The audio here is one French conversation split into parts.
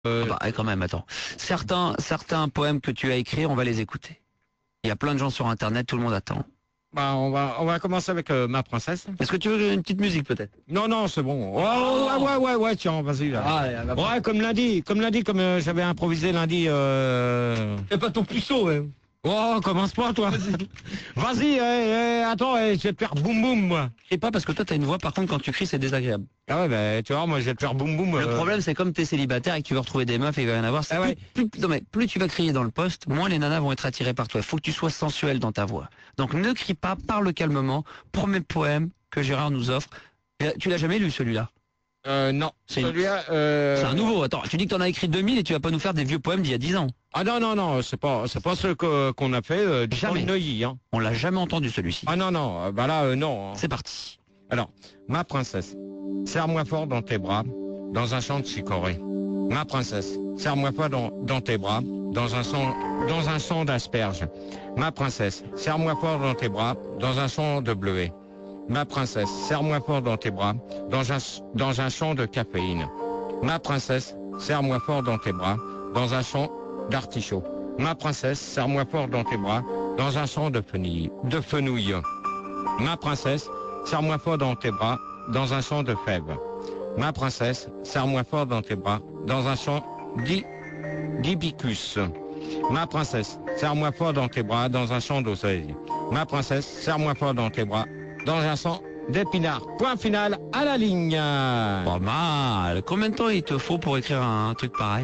Ah bah, quand même, attends. Certains poèmes que tu as écrits, on va les écouter. Il y a plein de gens sur Internet, tout le monde attend. Bah, on va commencer avec ma princesse. Est-ce que tu veux une petite musique peut-être? Non, non, c'est bon. Ouais, tiens, vas-y là. Ah, Ouais, comme lundi, comme j'avais improvisé lundi. c'est pas ton puceau, hein. Oh, commence pas, toi. Vas-y, attends, je vais te faire boum boum, moi. Et pas parce que toi, t'as une voix, par contre, quand tu cries, c'est désagréable. Ah ouais, bah, tu vois, moi, je vais te faire boum boum. Le problème, c'est comme t'es célibataire et que tu veux retrouver des meufs et il va y en avoir, c'est Ah ouais. non, mais plus tu vas crier dans le poste, moins les nanas vont être attirées par toi. Il faut que tu sois sensuel dans ta voix. Donc ne crie pas, parle calmement. Premier poème que Gérard nous offre. Tu l'as jamais lu celui-là? Non. C'est Celui-là, c'est un nouveau. Attends, tu dis que t'en as écrit 2000 et tu vas pas nous faire des vieux poèmes d'il y a 10 ans. Ah non, c'est pas ce qu'on a fait Jamais. dans le Neuilly, hein. On l'a jamais entendu celui-ci. Ah non, bah là, non. Hein. C'est parti. Alors, ma princesse, serre-moi fort dans tes bras, dans un champ de chicorée. Ma princesse, serre-moi fort dans tes bras, dans un champ d'asperges. Ma princesse, serre-moi fort dans tes bras, dans un champ de bleuets. Ma princesse, serre-moi fort dans tes bras, dans un champ de caféine. Ma princesse, serre-moi fort dans tes bras, dans un champ d'artichaut. Ma princesse, serre-moi fort dans tes bras, dans un champ de fenouil. Ma princesse, serre-moi fort dans tes bras, dans un champ de fèves. Ma princesse, serre-moi fort dans tes bras, dans un champ d'hibicus. Ma princesse, serre-moi fort dans tes bras, dans un champ d'oseille. Ma princesse, serre-moi fort dans tes bras, dans un champ d'épinards. Point final à la ligne. Pas mal. Combien de temps il te faut pour écrire un truc pareil?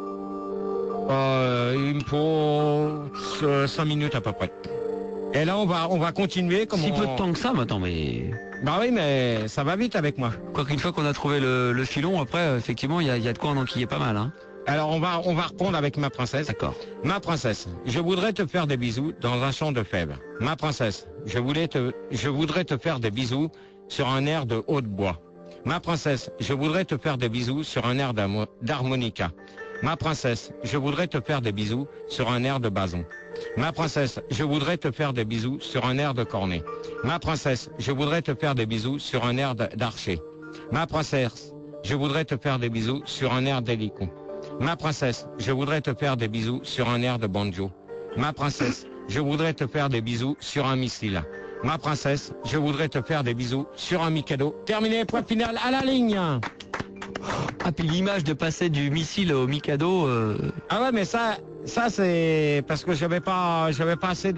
Il me faut 5 minutes à peu près. Et là, on va continuer. Si peu de temps que ça, maintenant, mais... Bah oui, mais ça va vite avec moi. Quoi qu'une fois qu'on a trouvé le filon, après, effectivement, il y a de quoi en enquiller pas mal, hein. Alors, on va reprendre avec ma princesse. D'accord. Ma princesse, je voudrais te faire des bisous dans un champ de fèves. Ma princesse, je voudrais te faire des bisous sur un air de haut de bois. Ma princesse, je voudrais te faire des bisous sur un air d'harmonica. Ma princesse, je voudrais te faire des bisous sur un air de bason. Ma princesse, je voudrais te faire des bisous sur un air de cornet. Ma princesse, je voudrais te faire des bisous sur un air d'archer. Ma princesse, je voudrais te faire des bisous sur un air d'hélicon. Ma princesse, je voudrais te faire des bisous sur un air de banjo. Ma princesse, je voudrais te faire des bisous sur un missile. Ma princesse, je voudrais te faire des bisous sur un Mikado. Terminé, point final à la ligne. Ah, puis l'image de passer du missile au Mikado... Ah ouais, mais ça c'est parce que j'avais pas assez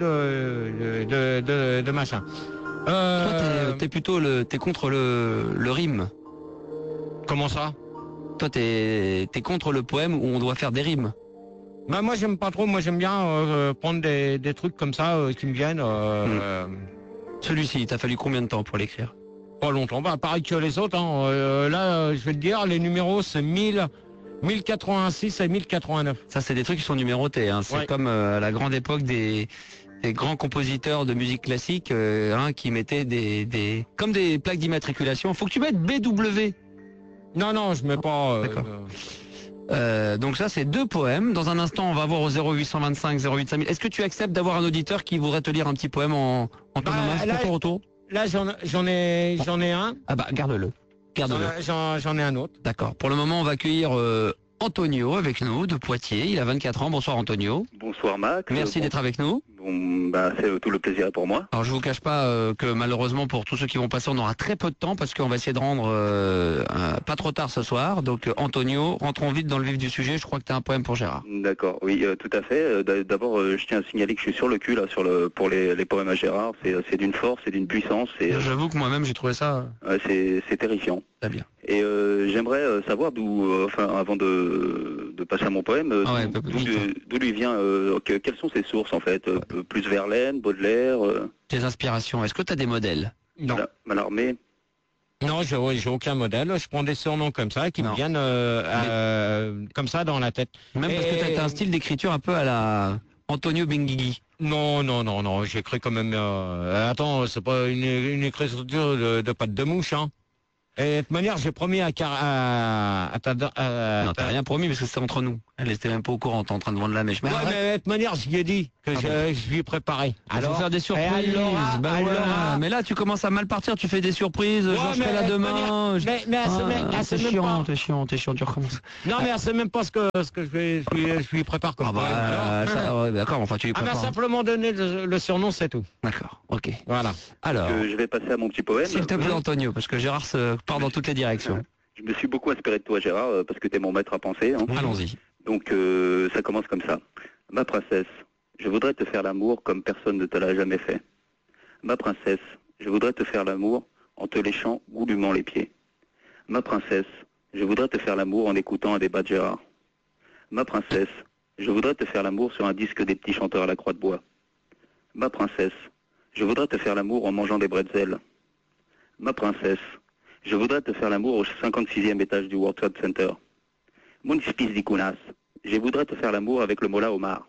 de machin. Toi, t'es contre le rime. Comment ça? Toi, t'es contre le poème où on doit faire des rimes. Bah moi j'aime pas trop, moi j'aime bien prendre des trucs comme ça qui me viennent. Celui-ci, t'as fallu combien de temps pour l'écrire? Pas longtemps, bah pareil que les autres. Hein. Là, je vais te dire, les numéros c'est 1086 et 1089. Ça, c'est des trucs qui sont numérotés. Hein. C'est comme à la grande époque des grands compositeurs de musique classique qui mettaient comme des plaques d'immatriculation. Faut que tu mettes BW. Non, je mets pas... D'accord. Donc ça, c'est 2 poèmes. Dans un instant, on va voir au 0825 08 5000. Est-ce que tu acceptes d'avoir un auditeur qui voudrait te lire un petit poème en ton hommage pour ton retour? Là, j'en ai un. Ah bah, garde-le. J'en ai un autre. D'accord. Pour le moment, on va accueillir Antonio avec nous, de Poitiers. Il a 24 ans. Bonsoir, Antonio. Bonsoir, Max. Merci d'être avec nous. Bon, bah, c'est tout le plaisir pour moi. Alors, je vous cache pas que malheureusement, pour tous ceux qui vont passer, on aura très peu de temps parce qu'on va essayer de rendre pas trop tard ce soir. Donc, Antonio, rentrons vite dans le vif du sujet. Je crois que tu as un poème pour Gérard. D'accord, oui, tout à fait. D'abord, je tiens à signaler que je suis sur le cul là, pour les poèmes à Gérard. C'est d'une force, c'est d'une puissance. J'avoue que moi-même, j'ai trouvé ça... c'est terrifiant. Très bien. Et j'aimerais savoir avant de passer à mon poème, d'où lui vient, quelles sont ses sources en fait, plus Verlaine, Baudelaire. Tes inspirations, est-ce que tu as des modèles? Non. Mallarmé. Non, j'ai aucun modèle. Je prends des surnoms comme ça qui me viennent comme ça dans la tête. Même parce que tu as un style d'écriture un peu à la Antonio Benguigui. Non, j'écris quand même... attends, c'est pas une écriture de patte de mouche, hein. Et de toute manière, j'ai promis à Non, t'as rien promis parce que c'est entre nous. Elle était même pas au courant, t'es en train de vendre la mèche. Ouais, mais de toute manière, je lui ai dit que je lui ai préparé. Alors, faire des surprises. Mais là, tu commences à mal partir, tu fais des surprises, je ferai là demain. C'est chiant, t'es chiant, tu recommences. Non, mais elle sait même pas ce que je lui prépare comme d'accord, enfin tu lui prépares. Elle m'a simplement donné le surnom, c'est tout. D'accord, ok. Voilà. Alors, je vais passer à mon petit poème. S'il te plaît, Antonio, parce que Gérard se part dans toutes les directions. Je me suis beaucoup inspiré de toi, Gérard, parce que t'es mon maître à penser. Hein. Allons-y. Donc, ça commence comme ça. Ma princesse, je voudrais te faire l'amour comme personne ne te l'a jamais fait. Ma princesse, je voudrais te faire l'amour en te léchant goulûment les pieds. Ma princesse, je voudrais te faire l'amour en écoutant un débat de Gérard. Ma princesse, je voudrais te faire l'amour sur un disque des petits chanteurs à la croix de bois. Ma princesse, je voudrais te faire l'amour en mangeant des bretzels. Ma princesse, je voudrais te faire l'amour au 56e étage du World Trade Center. Mon espèce d'icounas, je voudrais te faire l'amour avec le Mola Omar.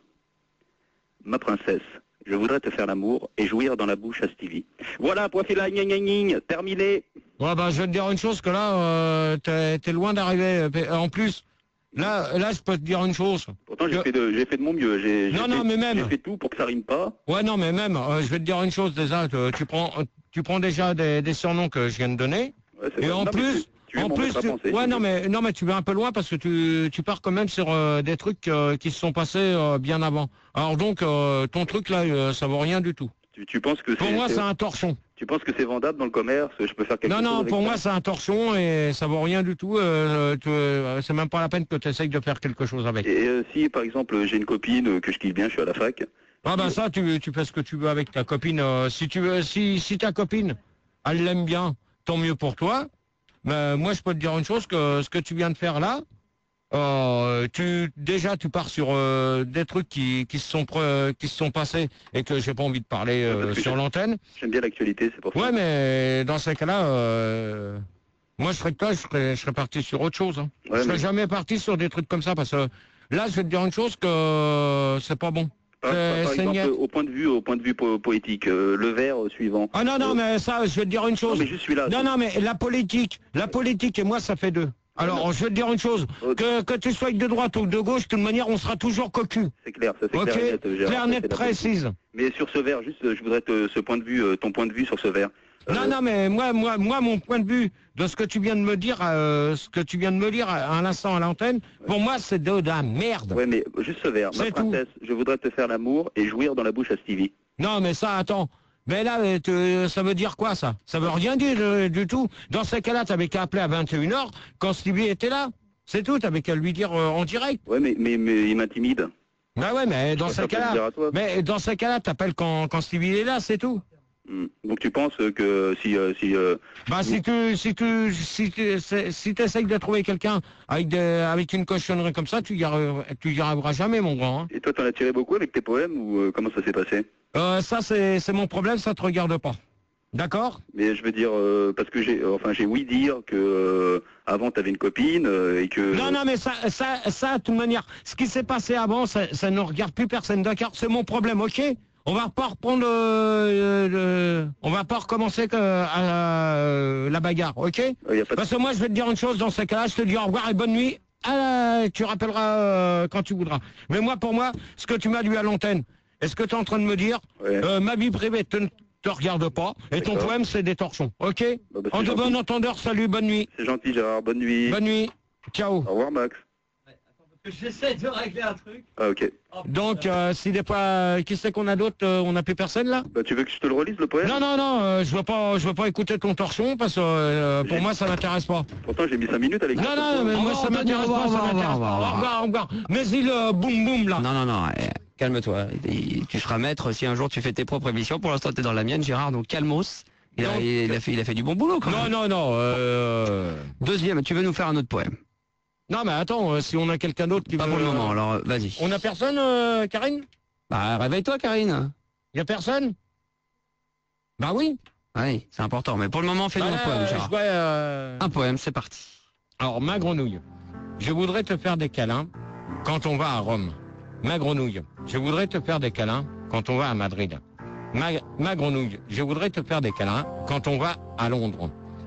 Ma princesse, je voudrais te faire l'amour et jouir dans la bouche à Stevie. Voilà, poifila, terminé. Ouais, bah, je vais te dire une chose, que là, t'es loin d'arriver. En plus, là, je peux te dire une chose. Pourtant, j'ai fait de mon mieux. J'ai fait tout pour que ça rime pas. Ouais, non, mais même, je vais te dire une chose, déjà, tu prends déjà des surnoms que je viens de donner. Ouais, et en plus, non mais tu vas un peu loin parce que tu pars quand même sur des trucs qui se sont passés bien avant. Alors donc ton truc là, ça vaut rien du tout. Tu penses que pour moi c'est un torchon. Tu penses que c'est vendable dans le commerce? Je peux faire quelque chose? Non, pour moi c'est un torchon et ça vaut rien du tout. C'est même pas la peine que tu essayes de faire quelque chose avec. Et si par exemple j'ai une copine que je kiffe bien, je suis à la fac. Ah ben ça tu fais ce que tu veux avec ta copine. Si ta copine elle l'aime bien, tant mieux pour toi. Mais moi, je peux te dire une chose, que ce que tu viens de faire là, tu pars sur des trucs qui se sont passés et que j'ai pas envie de parler sur l'antenne. J'aime bien l'actualité, c'est pour ça. Ouais, mais dans ces cas-là, moi, je serais parti sur autre chose. Hein. Ouais, je serais jamais parti sur des trucs comme ça parce que là, je vais te dire une chose, que c'est pas bon. Par exemple, au point de vue poétique, le vers suivant. Ah non, mais ça, je vais te dire une chose. Non, mais je suis là. Non, mais la politique et moi, ça fait deux. Alors, je vais te dire une chose, que tu sois de droite ou de gauche, de toute manière, on sera toujours cocu. C'est clair, ça c'est clair et net, Gérard, clair, net, précise. Mais sur ce vers, juste, je voudrais ton point de vue sur ce vers. Non, mais moi, mon point de vue de ce que tu viens de me dire, ce que tu viens de me lire à l'instant à l'antenne, pour moi, c'est de la merde. Ouais, mais juste ce vers. Ma princesse, je voudrais te faire l'amour et jouir dans la bouche à Stevie. Non, mais ça, attends. Mais là, ça veut dire quoi, ça? Ça veut rien dire du tout. Dans ces cas-là, t'avais qu'à appeler à 21h quand Stevie était là. C'est tout, t'avais qu'à lui dire en direct. Ouais, mais il m'intimide. Ah ouais, mais dans ces cas-là, t'appelles quand Stevie est là, c'est tout. Donc tu penses que si tu essayes de trouver quelqu'un avec une cochonnerie comme ça, tu y arriveras jamais, mon grand. Hein. Et toi, t'en as tiré beaucoup avec tes poèmes ou comment ça s'est passé? Ça, c'est mon problème, ça te regarde pas. D'accord? Mais je veux dire, parce que j'ai ouï dire que avant t'avais une copine et que... Non, mais ça, de toute manière, ce qui s'est passé avant, ça ne regarde plus personne, d'accord? C'est mon problème, ok? On va pas reprendre, on va pas recommencer la bagarre, ok? Parce que moi, je vais te dire une chose dans ce cas-là, je te dis au revoir et bonne nuit. Tu rappelleras quand tu voudras. Mais pour moi, ce que tu m'as dit à l'antenne, est-ce que tu es en train de me dire, ma vie privée te regarde pas, et ton poème, c'est des torchons, ok? En de bon entendeur, salut, bonne nuit. C'est gentil, Gérard, bonne nuit. Bonne nuit, ciao. Au revoir, Max. J'essaie de régler un truc. Ah, ok. Donc, si des fois, qui c'est qu'on a d'autres, on n'a plus personne là? Bah, tu veux que je te le relise, le poème? Non, je veux pas écouter ton torchon parce que pour moi, ça m'intéresse pas. Pourtant, j'ai mis 5 minutes à l'écrit. Non, mais moi, ça m'intéresse pas, ça m'intéresse pas. Au revoir. Mais il boum là. Non, calme-toi. Tu seras maître si un jour tu fais tes propres émissions. Pour l'instant, t'es dans la mienne, Gérard, donc calmos. Il a fait du bon boulot quand même. Non. Deuxième, tu veux nous faire un autre poème? Non, mais attends, si on a quelqu'un d'autre qui Pas pour le moment, alors vas-y. On a personne, Karine? Bah, réveille-toi, Karine. Y a personne? Bah oui. Oui, c'est important, mais pour le moment, fais-nous un poème, Gérard. Un poème, c'est parti. Alors, ma grenouille, je voudrais te faire des câlins quand on va à Rome. Ma grenouille, je voudrais te faire des câlins quand on va à Madrid. Ma grenouille, je voudrais te faire des câlins quand on va à Londres.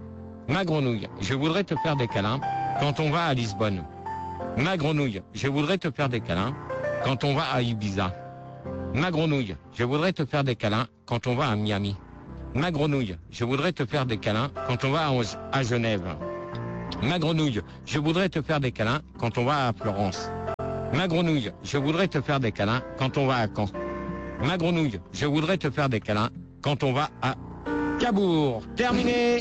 Ma grenouille, je voudrais te faire des câlins quand on va à Lisbonne. Ma grenouille, je voudrais te faire des câlins quand on va à Ibiza. Ma grenouille, je voudrais te faire des câlins quand on va à Miami. Ma grenouille, je voudrais te faire des câlins quand on va à Genève. Ma grenouille, je voudrais te faire des câlins quand on va à Florence. Ma grenouille, je voudrais te faire des câlins quand on va à Caen. Ma grenouille, je voudrais te faire des câlins quand on va à Cabourg. Terminé.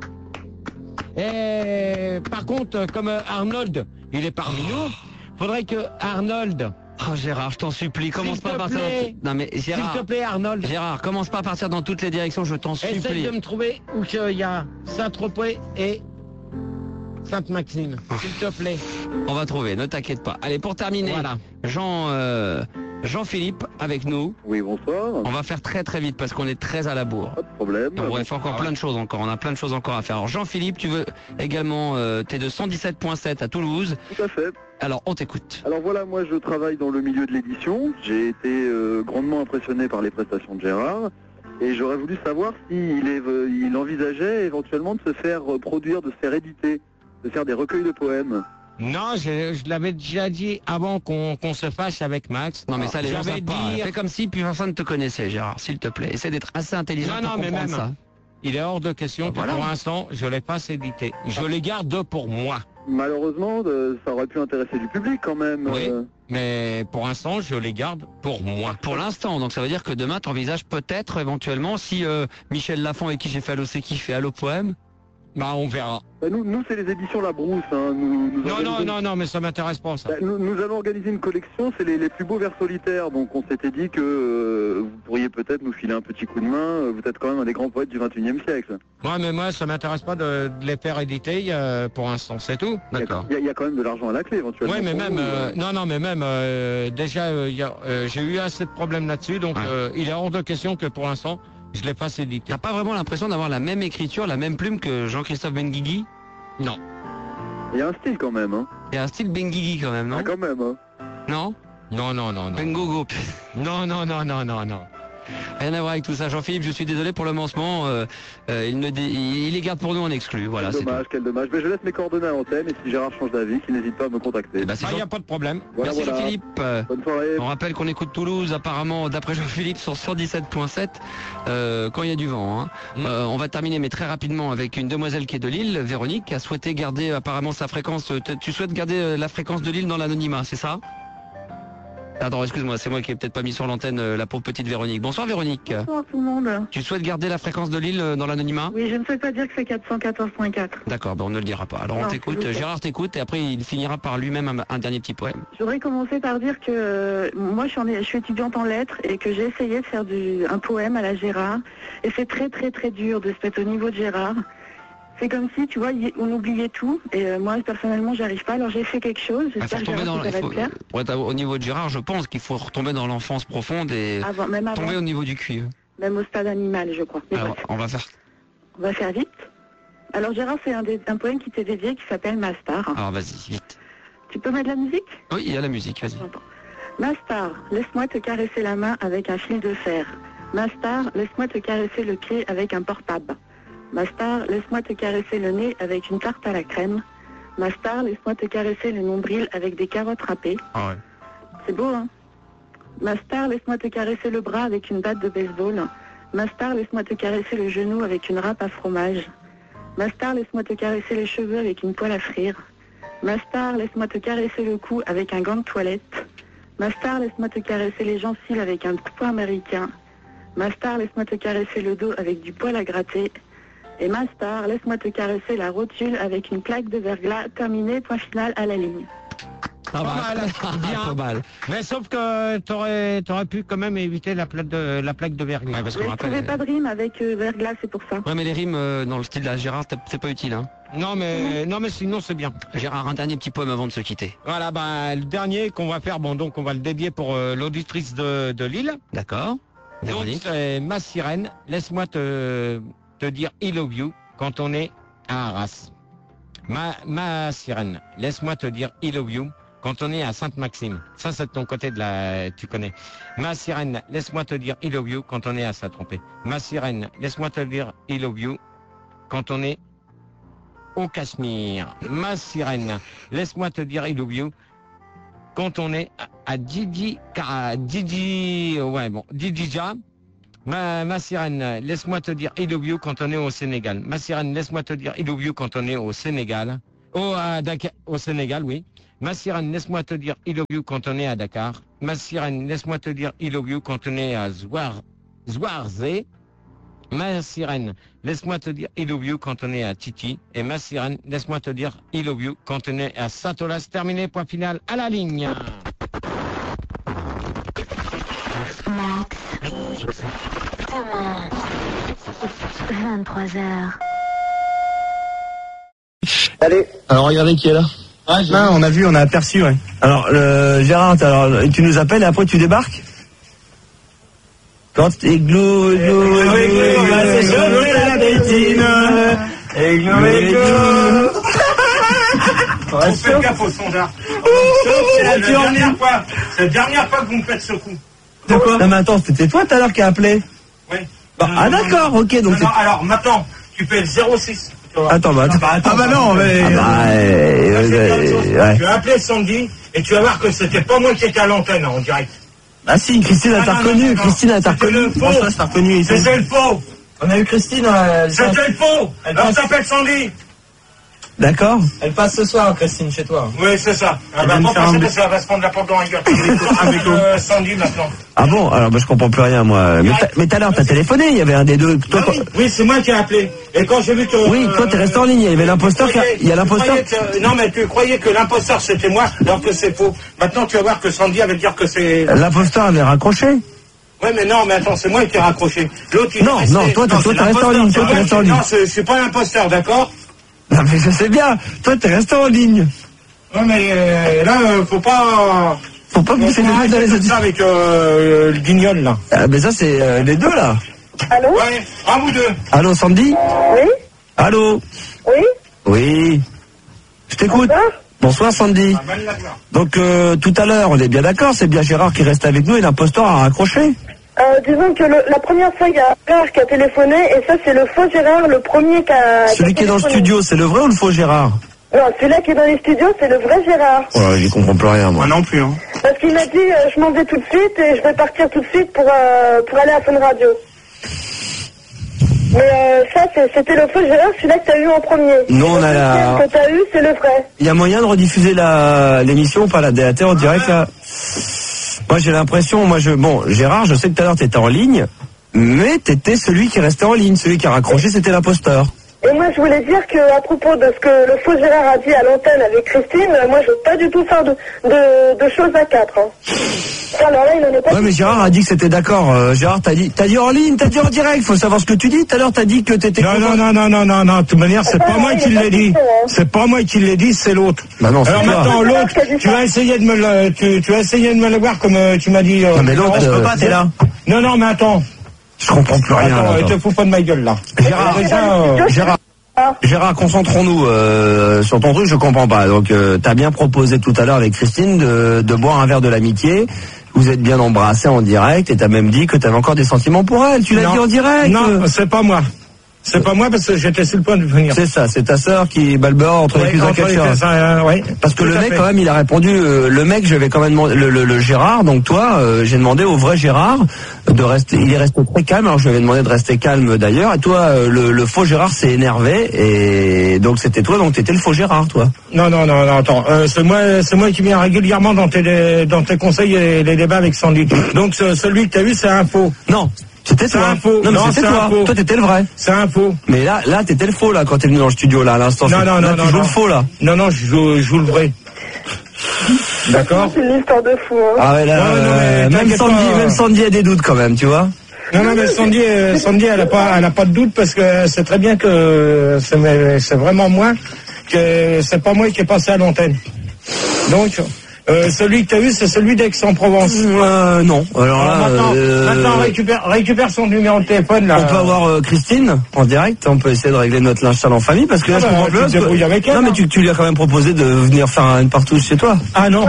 Et par contre, comme Arnold, il est parmi nous, faudrait que Arnold... Oh Gérard, je t'en supplie, commence pas à partir dans... Non mais Gérard, s'il te plaît Arnold, Gérard, commence pas à partir dans toutes les directions, je t'en supplie. essaye de me trouver où il y a Saint-Tropez et Sainte-Maxime, s'il te plaît. On va trouver, ne t'inquiète pas. Allez, pour terminer, Voilà. Jean-Philippe avec nous. Oui, bonsoir. On va faire très très vite parce qu'on est très à la bourre. Pas de problème. On il faut encore plein de choses encore. On a plein de choses encore à faire. Alors Jean-Philippe, tu veux également, t'es de 117.7 à Toulouse. Tout à fait. Alors on t'écoute. Alors voilà, moi je travaille dans le milieu de l'édition. J'ai été grandement impressionné par les prestations de Gérard. Et j'aurais voulu savoir s'il envisageait éventuellement de se faire produire, de se faire éditer, de faire des recueils de poèmes. Non, je l'avais déjà dit avant qu'on se fâche avec Max. Non mais ça les gens J'avais savent pas. dit- Fais comme si plus personne ne te connaissait, Gérard, s'il te plaît. Essaie d'être assez intelligent Non, pour non, mais comprendre même. ça. Il est hors de question que Voilà. pour l'instant, je ne l'ai pas édité. Je les garde pour moi. Malheureusement, ça aurait pu intéresser du public quand même. Oui. Mais pour l'instant, je les garde pour moi. Pour l'instant, donc ça veut dire que demain, tu envisages peut-être, éventuellement, si Michel Lafont, avec qui j'ai fait Allo C'est qui, fait Allo Poème. Bah, on verra. Bah, nous c'est les éditions La Brousse. Hein. Non, mais ça m'intéresse pas, ça. Bah, nous allons organiser une collection, c'est les plus beaux vers solitaires. Donc on s'était dit que vous pourriez peut-être nous filer un petit coup de main. Vous êtes quand même un des grands poètes du 21e siècle. Ouais, mais moi, ça m'intéresse pas de les faire éditer pour l'instant, c'est tout. D'accord. Il y a quand même de l'argent à la clé éventuellement. Oui, mais pour même, vous, déjà, j'ai eu assez de problèmes là-dessus, donc Ouais. il est hors de question que pour l'instant, je les fasse éditer. T'as pas vraiment l'impression d'avoir la même écriture, la même plume que Jean-Christophe Benguigui? Non. Il y a un style quand même. Hein. Il y a un style Benguigui quand même, non? Ah, quand même. Hein. Non? Non. Bengogo. Non. Rien à voir avec tout ça. Jean-Philippe, je suis désolé pour le lancement. Il les garde pour nous en exclu. Voilà, c'est tout. Quel dommage. Mais je laisse mes coordonnées à l'antenne et si Gérard change d'avis, qu'il n'hésite pas à me contacter. Eh ben, c'est Il n'y Jean- a pas de problème. Voilà, Merci voilà. Jean-Philippe. Bonne soirée. On rappelle qu'on écoute Toulouse, apparemment, d'après Jean-Philippe, sur 117.7, quand il y a du vent. Hein. On va terminer, mais très rapidement, avec une demoiselle qui est de Lille, Véronique, qui a souhaité garder apparemment sa fréquence. Tu souhaites garder la fréquence de Lille dans l'anonymat, c'est ça? Attends, excuse-moi, c'est moi qui ai peut-être pas mis sur l'antenne la pauvre petite Véronique. Bonsoir Véronique. Bonsoir tout le monde. Tu souhaites garder la fréquence de Lille dans l'anonymat? Oui, je ne souhaite pas dire que c'est 414.4. D'accord, ben on ne le dira pas. Alors on Non, t'écoute, s'il vous plaît. Gérard t'écoute et après il finira par lui-même un dernier petit poème. Je voudrais commencer par dire que moi je suis étudiante en lettres et que j'ai essayé de faire un poème à la Gérard et c'est très très très dur de se mettre au niveau de Gérard. C'est comme si, tu vois, on oubliait tout et moi personnellement j'y arrive pas, alors j'ai fait quelque chose, Il faut j'espère que retomber Gérard, ça va le faire. pour être au niveau de Gérard, je pense qu'il faut retomber dans l'enfance profonde et Même avant, tomber au niveau du cuivre. même au stade animal je crois. Mais Alors bref, on va faire. on va faire vite. Alors Gérard, c'est un poème qui t'est dédié qui s'appelle Ma Star. Alors vas-y, vite. Tu peux mettre de la musique? Oui, il y a la musique, vas-y. Ma star, laisse-moi te caresser la main avec un fil de fer. Ma star, laisse-moi te caresser le pied avec un portable. Ma star, laisse-moi te caresser le nez avec une tarte à la crème. Ma star, laisse-moi te caresser le nombril avec des carottes râpées. Ah ouais. C'est beau, hein? Ma star, laisse-moi te caresser le bras avec une batte de baseball. Ma star, laisse-moi te caresser le genou avec une râpe à fromage. Ma star, laisse-moi te caresser les cheveux avec une poêle à frire. Ma star, laisse-moi te caresser le cou avec un gant de toilette. Ma star, laisse-moi te caresser les gencives avec un couteau américain. Ma star, laisse-moi te caresser le dos avec du poil à gratter. Et ma star, laisse-moi te caresser la rotule avec une plaque de verglas. Terminé, point final à la ligne. Pas mal, bien. Pas mal. Mais sauf que t'aurais pu quand même éviter la plaque de verglas. Ouais, parce Mais qu'on je trouvais rappelle. pas de rime avec verglas, c'est pour ça. Ouais, mais les rimes dans le style de la Gérard, c'est pas utile. Hein. Non, mais sinon c'est bien. Gérard, un dernier petit poème avant de se quitter. Voilà, le dernier qu'on va faire, donc on va le dédier pour l'auditrice de Lille. D'accord. Donc Véronique. c'est Ma Sirène, laisse-moi te dire I love you quand on est à Arras. Ma Sirène, laisse-moi te dire I love you quand on est à Sainte-Maxime. Ça c'est de ton côté tu connais. Ma Sirène, laisse-moi te dire I love you quand on est à Saint-Tropez. Ma Sirène, laisse-moi te dire I love you quand on est au Cachemire. Ma sirène, laisse-moi te dire I love you quand on est à Didija. Ma sirène, laisse-moi te dire I love you quand on est au Sénégal. Ma sirène, laisse-moi te dire I love you quand on est au Sénégal. Au Sénégal, oui. Ma sirène, laisse-moi te dire I love you quand on est à Dakar. Ma sirène, laisse-moi te dire I love you quand on est à Zouarzé. Ma sirène, laisse-moi te dire I love you quand on est à Titi. Et ma sirène, laisse-moi te dire I love you quand on est à Saint-Olas. Terminé, point final, à la ligne. Max. Demain. 23h. Allez. Alors regardez qui est là. Non, on a vu, on a aperçu, ouais. Alors Gérard, alors, tu nous appelles et après tu débarques. Quand igloo, c'est chaud, la bétine. Igloo. On fait gaffe au sondage. C'est la dernière fois que vous me faites ce coup. De quoi? Non mais attends, c'était toi tout à l'heure qui a appelé. Oui. D'accord, ok. Donc alors maintenant, tu fais le 06. Attends, non, mais... Tu as appelé Sandy et tu vas voir que c'était pas moi qui étais à l'antenne en direct. Ah si, Christine a reconnu, Christine a reconnu. François s'est reconnu. C'était le faux. On a eu Christine. C'était le faux. Alors s'appelle Sandy. D'accord. Elle passe ce soir, Christine, chez toi. Oui, c'est ça. Elle va se prendre la porte dans la gueule. Avec Sandy maintenant. Ah bon? Alors je comprends plus rien moi. Mais tout à l'heure t'as téléphoné, il y avait un des deux. Toi, oui, c'est moi qui ai appelé. Et quand j'ai vu que... Oui, toi t'es resté en ligne, il y avait l'imposteur. Il y a l'imposteur. Non mais tu croyais que l'imposteur c'était moi, alors que c'est faux. Maintenant tu vas voir que Sandy avait dire que c'est... L'imposteur avait raccroché. Ouais mais non, mais attends, c'est moi qui ai raccroché. L'autre il... Non, toi t'es resté en ligne, Non, je suis pas l'imposteur, d'accord? Non mais je sais bien, toi t'es resté en ligne. Ouais mais là, faut pas pousser les deux dans les autres. Ça avec le guignol là. Ah mais ça c'est les deux là. Allô? Ouais, un ou deux. Allô Sandy? Oui? Allô? Oui? Oui. Je t'écoute. Bonsoir Sandy. Donc tout à l'heure, on est bien d'accord, c'est bien Gérard qui reste avec nous et l'imposteur a raccroché. Disons que la première fois, il y a Gérard qui a téléphoné, et ça, c'est le faux Gérard, le premier qui a... Celui qui est dans le studio, c'est le vrai ou le faux Gérard? Non, celui-là qui est dans les studios, c'est le vrai Gérard. Ouais, j'y comprends plus rien, moi. Moi non plus, hein. Parce qu'il m'a dit, je m'en vais tout de suite, et je vais partir tout de suite pour aller à Fun Radio. Mais ça, c'était le faux Gérard, celui-là que t'as eu en premier. Non, on a la... que t'as eu, c'est le vrai. Il y a moyen de rediffuser l'émission, pas la DAT en direct, là? Moi, j'ai l'impression, bon, Gérard, je sais que tout à l'heure, t'étais en ligne, mais t'étais celui qui restait en ligne. Celui qui a raccroché, c'était l'imposteur. Et moi, je voulais dire qu'à propos de ce que le faux Gérard a dit à l'antenne avec Christine, moi, je veux pas du tout faire de choses à quatre. Hein. Alors là, il en est pas. Ouais, mais Gérard a dit que c'était d'accord. Gérard, t'as dit en ligne, t'as dit en direct. Faut savoir ce que tu dis. Tout à l'heure, t'as dit que t'étais. Non. De toute manière, c'est pas moi qui l'ai dit. C'est pas moi qui l'ai dit, c'est l'autre. Bah non, c'est alors toi. Maintenant, l'autre, tu vas essayer de me le voir comme tu m'as dit. Non, mais l'autre, je peux pas, t'es là. Non, mais attends. Je comprends plus rien. Attends, te fous pas de ma gueule là. Gérard, concentrons-nous sur ton truc, je comprends pas. Donc, t'as bien proposé tout à l'heure avec Christine de boire un verre de l'amitié. Vous êtes bien embrassés en direct et t'as même dit que t'avais encore des sentiments pour elle. Tu l'as dit en direct. Non, c'est pas moi. C'est pas moi parce que j'étais sur le point de venir. C'est ça, c'est ta sœur qui balbore entre les culs d'un catcheur. Parce que le mec quand même, il a répondu, le mec, je vais quand même demander, le Gérard, donc toi, j'ai demandé au vrai Gérard de rester, il est resté très calme, alors je lui avais demandé de rester calme d'ailleurs, et toi, le faux Gérard s'est énervé, et donc c'était toi, donc t'étais le faux Gérard, toi. Non, attends, c'est moi qui viens régulièrement dans tes conseils et les débats avec Sandy. Donc celui que t'as vu, c'est un faux. Non. C'était toi. Un faux. Non, mais c'était toi. Toi, t'étais le vrai. C'est un faux. Mais là, t'étais le faux, là, quand t'es venu dans le studio, là, à l'instant. Non. Tu joues le faux, là. Non, je joue le vrai. D'accord? C'est une histoire de fou, hein. Ah ouais, là, même Sandy a des doutes, quand même, tu vois. Non, mais Sandy, elle a pas de doute parce que c'est très bien que c'est vraiment moi, que c'est pas moi qui est passé à l'antenne. Donc, celui que tu as eu, c'est celui d'Aix-en-Provence. Non. Alors là, maintenant récupère son numéro de téléphone là. On peut avoir Christine en direct. On peut essayer de régler notre linge sale en famille parce que là, je comprends plus. Avec elle, non, mais tu lui as quand même proposé de venir faire une partouche chez toi. Ah non.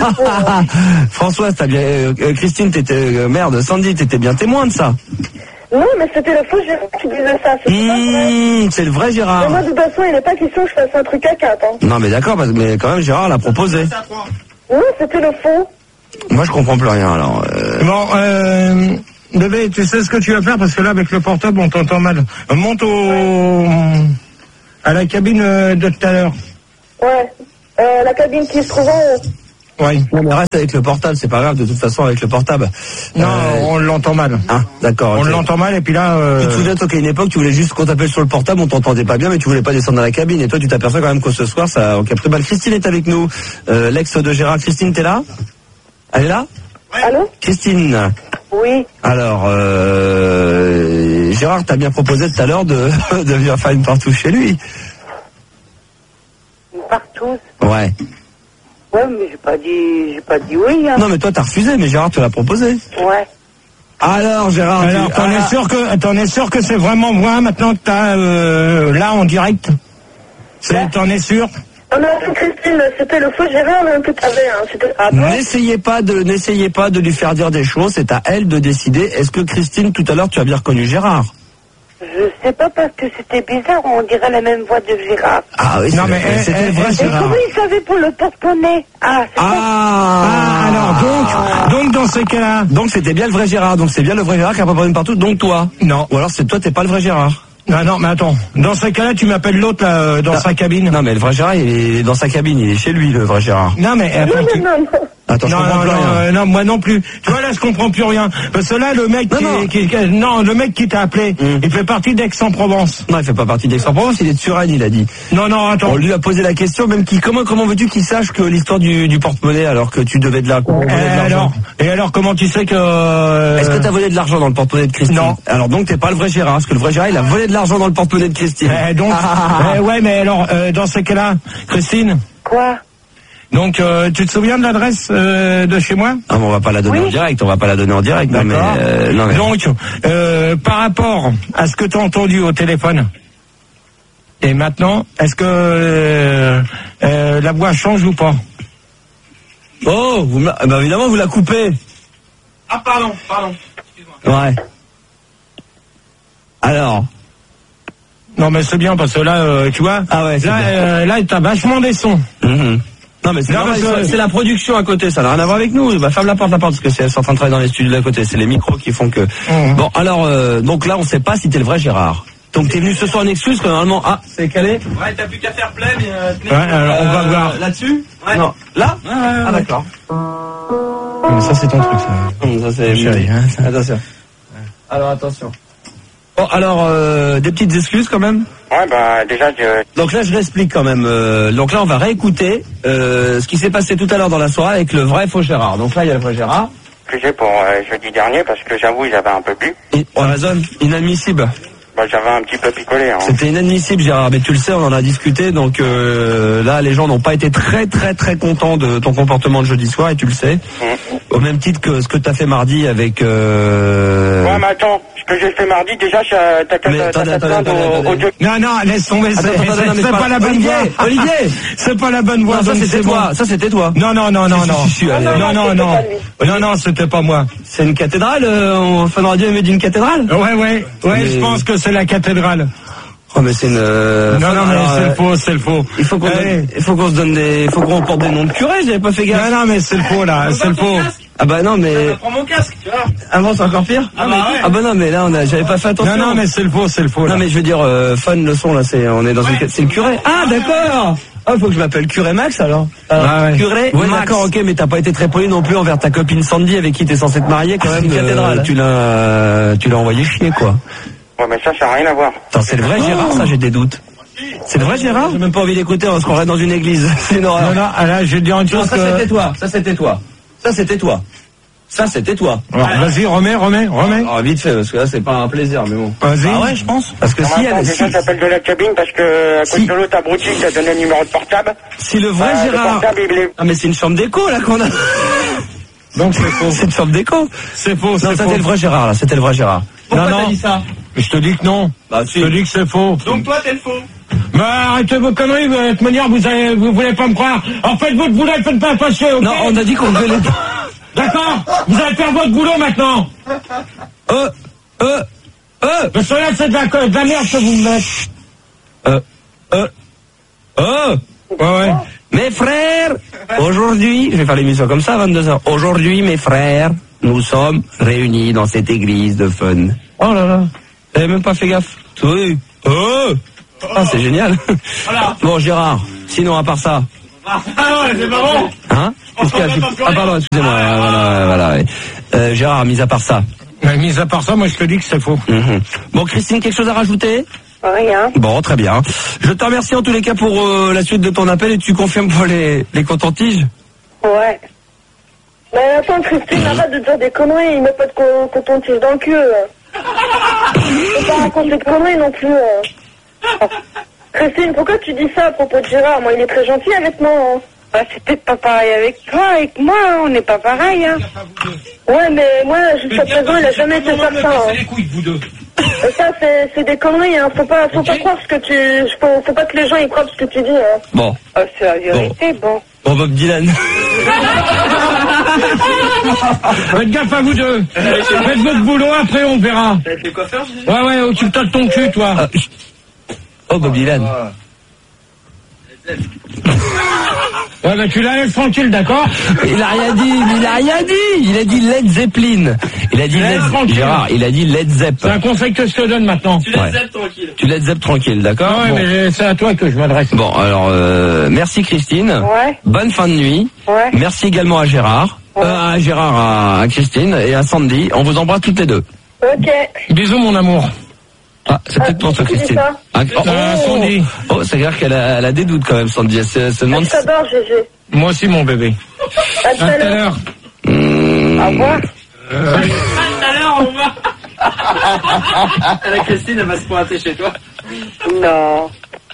Françoise, t'as bien. Christine, t'étais merde. Sandy, t'étais bien témoin de ça. Non, mais c'était le faux Gérard qui disait ça. C'est le vrai Mais Gérard. moi, de toute façon, il n'est pas question que je fasse un truc à 4. Hein. Non mais d'accord, mais quand même Gérard l'a proposé. Non, c'était le faux. Moi je comprends plus rien alors. Bon, bébé, tu sais ce que tu vas faire parce que là avec le portable on t'entend mal. Monte à la cabine de tout à l'heure. Ouais. La cabine qui se trouve en haut. Oui. Non mais reste avec le portable, c'est pas grave de toute façon avec le portable. Non, on l'entend mal. Ah d'accord. On ok. l'entend mal et puis là... Tu te souviens toi qu'à une époque tu voulais juste qu'on t'appelle sur le portable, on t'entendait pas bien mais tu voulais pas descendre dans la cabine et toi tu t'aperçois quand même que ce soir ça on capte mal. Christine est avec nous, l'ex de Gérard. Christine, t'es là? Elle est là? Allô? Christine. Oui. Alors Gérard t'a bien proposé tout à l'heure de venir faire une partouche chez lui. Partout. Ouais. Ouais, mais j'ai pas dit oui. Hein. Non mais toi t'as refusé mais Gérard te l'a proposé. Ouais. Alors Gérard, Alors, t'en es sûr que c'est vraiment moi maintenant que t'as là en direct? T'en es sûr? Non, mais Christine, c'était le faux Gérard même que t'avais. Hein. C'était pas toi. N'essayez pas de lui faire dire des choses, c'est à elle de décider. Est-ce que Christine, tout à l'heure, tu as bien reconnu Gérard? Je sais pas parce que c'était bizarre, on dirait la même voix de Gérard. Ah oui, Non, mais c'était le vrai Et Gérard. comment il savait pour le porte-monnaie? Ah, c'est Alors donc dans ces cas-là... Donc c'était bien le vrai Gérard, donc c'est bien le vrai Gérard qui a proposé partout, donc toi. Non. Ou alors c'est toi, t'es pas le vrai Gérard. Non, mais attends. Dans ces cas-là, tu m'appelles l'autre là, dans sa cabine. Non mais le vrai Gérard, il est dans sa cabine, il est chez lui, le vrai Gérard. Non, mais attends, non. Attends, je comprends plus rien. non, moi non plus. Tu vois là, je comprends plus rien. Parce que là, le mec le mec qui t'a appelé, il fait partie d'Aix-en-Provence. Non, il fait pas partie d'Aix-en-Provence, il est de Suresnes, il a dit. Non, attends. On lui a posé la question, même comment veux-tu qu'il sache que l'histoire du porte-monnaie alors que tu devais de l'argent? Et alors, comment tu sais que... Est-ce que t'as volé de l'argent dans le porte-monnaie de Christine? Non. Alors donc t'es pas le vrai Gérard, parce que le vrai Gérard, il a volé de l'argent dans le porte-monnaie de Christine. Ouais, mais alors, dans ces cas-là, Christine? Quoi? Donc, tu te souviens de l'adresse de chez moi? Ah, mais on va pas la donner en direct, D'accord. Non, mais... Donc, par rapport à ce que tu as entendu au téléphone, et maintenant, est-ce que la voix change ou pas? Oh, évidemment, vous la coupez. Ah, pardon. Excuse-moi. Ouais. Alors. Non, mais c'est bien, parce que là, tu vois, Ah ouais, là, t'as vachement des sons. Non mais c'est Non, normal, parce que- c'est la production à côté, ça n'a rien à voir avec nous. Bah, ferme la porte parce que c'est en train de travailler dans les studios d'à côté, c'est les micros qui font que. Bon alors donc là on sait pas si t'es le vrai Gérard. Donc t'es venu ce soir en excuse que normalement c'est calé. Ouais, t'as plus qu'à faire play, mais... Ouais, alors on va voir. Là-dessus? Ouais. Non, là Ouais. Ah d'accord. Mais ça, c'est ton truc, ça. Ça c'est Chérie, hein, ça. Attention. Alors attention. Bon alors des petites excuses quand même. Ouais, bah déjà, Donc là, je l'explique quand même. Donc là, on va réécouter ce qui s'est passé tout à l'heure dans la soirée avec le vrai faux Gérard. Donc là, il y a le vrai Gérard. excusez pour jeudi dernier parce que j'avoue, j'avais un peu bu. On raisonne. Inadmissible. Bah, j'avais un petit peu picolé. Hein. C'était inadmissible, Gérard. Mais tu le sais, on en a discuté. Donc là, les gens n'ont pas été très contents de ton comportement de jeudi soir, et tu le sais. Au même titre que ce que tu as fait mardi avec... Ouais, mais attends, ce que j'ai fait mardi, déjà, t'as qu'à plaindre au Dieu. Non, laisse tomber, c'est pas la bonne voix. Olivier, c'est pas la bonne voix. non, ça donc c'était c'est toi. bon. Ça c'était toi. Non, Si, allez. Non, c'était pas moi. C'est une cathédrale. Fun Radio émet d'une cathédrale. Ouais, Mais- je pense que c'est la cathédrale. Oh mais c'est une... Non, mais alors, c'est le faux. Il faut qu'on se donne des... Il faut qu'on porte des noms de curés, j'avais pas fait gaffe. Non, mais c'est le faux, là, c'est le faux. Ah bah non mais... Prends mon casque, tu vois. Avant c'est encore pire. Ah bah ouais. Ah bah non mais là j'avais pas fait attention. Non, mais c'est le faux, là. Non mais je veux dire Fun le son là on est dans une c'est le curé. Ah d'accord. Ah faut que je m'appelle Curé Max alors. Ouais. Curé Max. D'accord, OK, mais t'as pas été très poli non plus envers ta copine Sandy avec qui t'es censé te marier quand même. Cathédrale. Tu l'as envoyé chier quoi. Ouais, mais ça n'a rien à voir. Attends, c'est le vrai Gérard, ça j'ai des doutes. C'est le vrai Gérard? J'ai même pas envie d'écouter, on se croirait dans une église. C'est une horreur. Non, là, je vais te dire une chose ça c'était toi. Alors, vas-y, remets. Ah, vite fait, parce que là, c'est pas un plaisir, mais bon. Vas-y. Ah ouais, je pense. Parce que Non, mais attends, déjà, j'appelle de la cabine parce que, à cause de l'autre abruti qui a donné le numéro de portable. si le vrai Le Gérard... portable, il est... Ah, mais c'est une chambre d'écho, là, qu'on a. Donc c'est faux. C'est une chambre d'écho. C'est faux, Non, c'est faux. c'était le vrai Gérard, là, c'était le vrai Gérard. Pourquoi Non. t'as dit ça? Je te dis que non. Bah, Je te dis que c'est faux. Donc toi, t'es le faux. Mais arrêtez vos conneries, de toute manière, vous voulez pas me croire. En fait, votre boulot, faites pas fâcher, ok? Non, on a dit qu'on voulait... D'accord? Vous allez faire votre boulot maintenant. Parce que là, c'est de la merde que vous me mettez. Ouais. Mes frères, aujourd'hui, je vais faire l'émission comme ça à 22h. Aujourd'hui, mes frères, nous sommes réunis dans cette église de fun. Oh là là, t'avais même pas fait gaffe. Oui. Ah, c'est génial. Voilà. Bon, Gérard, sinon, à part ça. Ah ouais, c'est marrant. Hein? Qu'est-ce qu'il y a? Ah, pardon, excusez-moi. Voilà. Gérard, mis à part ça. Mis à part ça, moi, je te dis que c'est faux. Bon, Christine, quelque chose à rajouter? Rien. Bon, très bien. Je te remercie en tous les cas pour la suite de ton appel et tu confirmes pour les cotons-tiges? Ouais. Mais attends, Christine, arrête de dire des conneries, il met pas de coton-tige dans le cul. Faut pas raconter de conneries non plus. Christine, pourquoi tu dis ça à propos de Gérard? Moi, il est très gentil avec moi. Hein. Bah, c'est peut-être pas pareil avec toi, avec moi, on n'est pas pareil, hein. Ouais, mais moi, jusqu'à présent, il a jamais été comme ça. C'est les couilles, vous deux. Ça, c'est des conneries, hein. Faut pas croire ce que tu... Faut pas que les gens y croient ce que tu dis, hein. Bon. Oh, c'est la vérité, bon. Bon, Bob Dylan. Faites gaffe à vous deux. Faites votre boulot, après on verra. Avec les coiffeurs, Ouais, occupe-toi de ton cul, toi. Oh, Bob Dylan. Ouais, bah tu la laisses tranquille, d'accord? Il a rien dit. Il a dit Led Zeppelin. Il a dit Gérard, il a dit Led Zepp. C'est un conseil que je te donne maintenant. Tu Led Zepp tranquille. Tu Led Zepp tranquille, d'accord? Ouais, mais c'est à toi que je m'adresse. Bon, alors, merci Christine. Ouais. Bonne fin de nuit. Ouais. Merci également à Gérard. Ouais. À Christine et à Sandy. On vous embrasse toutes les deux. Ok. Bisous, mon amour. Ah, c'est peut-être pour toi, Christine. Sandy. Oh, c'est clair qu'elle a des doutes quand même, Sandy. Elle se demande. Je t'adore, Gégé. Moi aussi, mon bébé. À tout à l'heure. Au revoir. À tout à l'heure, au revoir. La Christine, elle va se pointer chez toi. Non.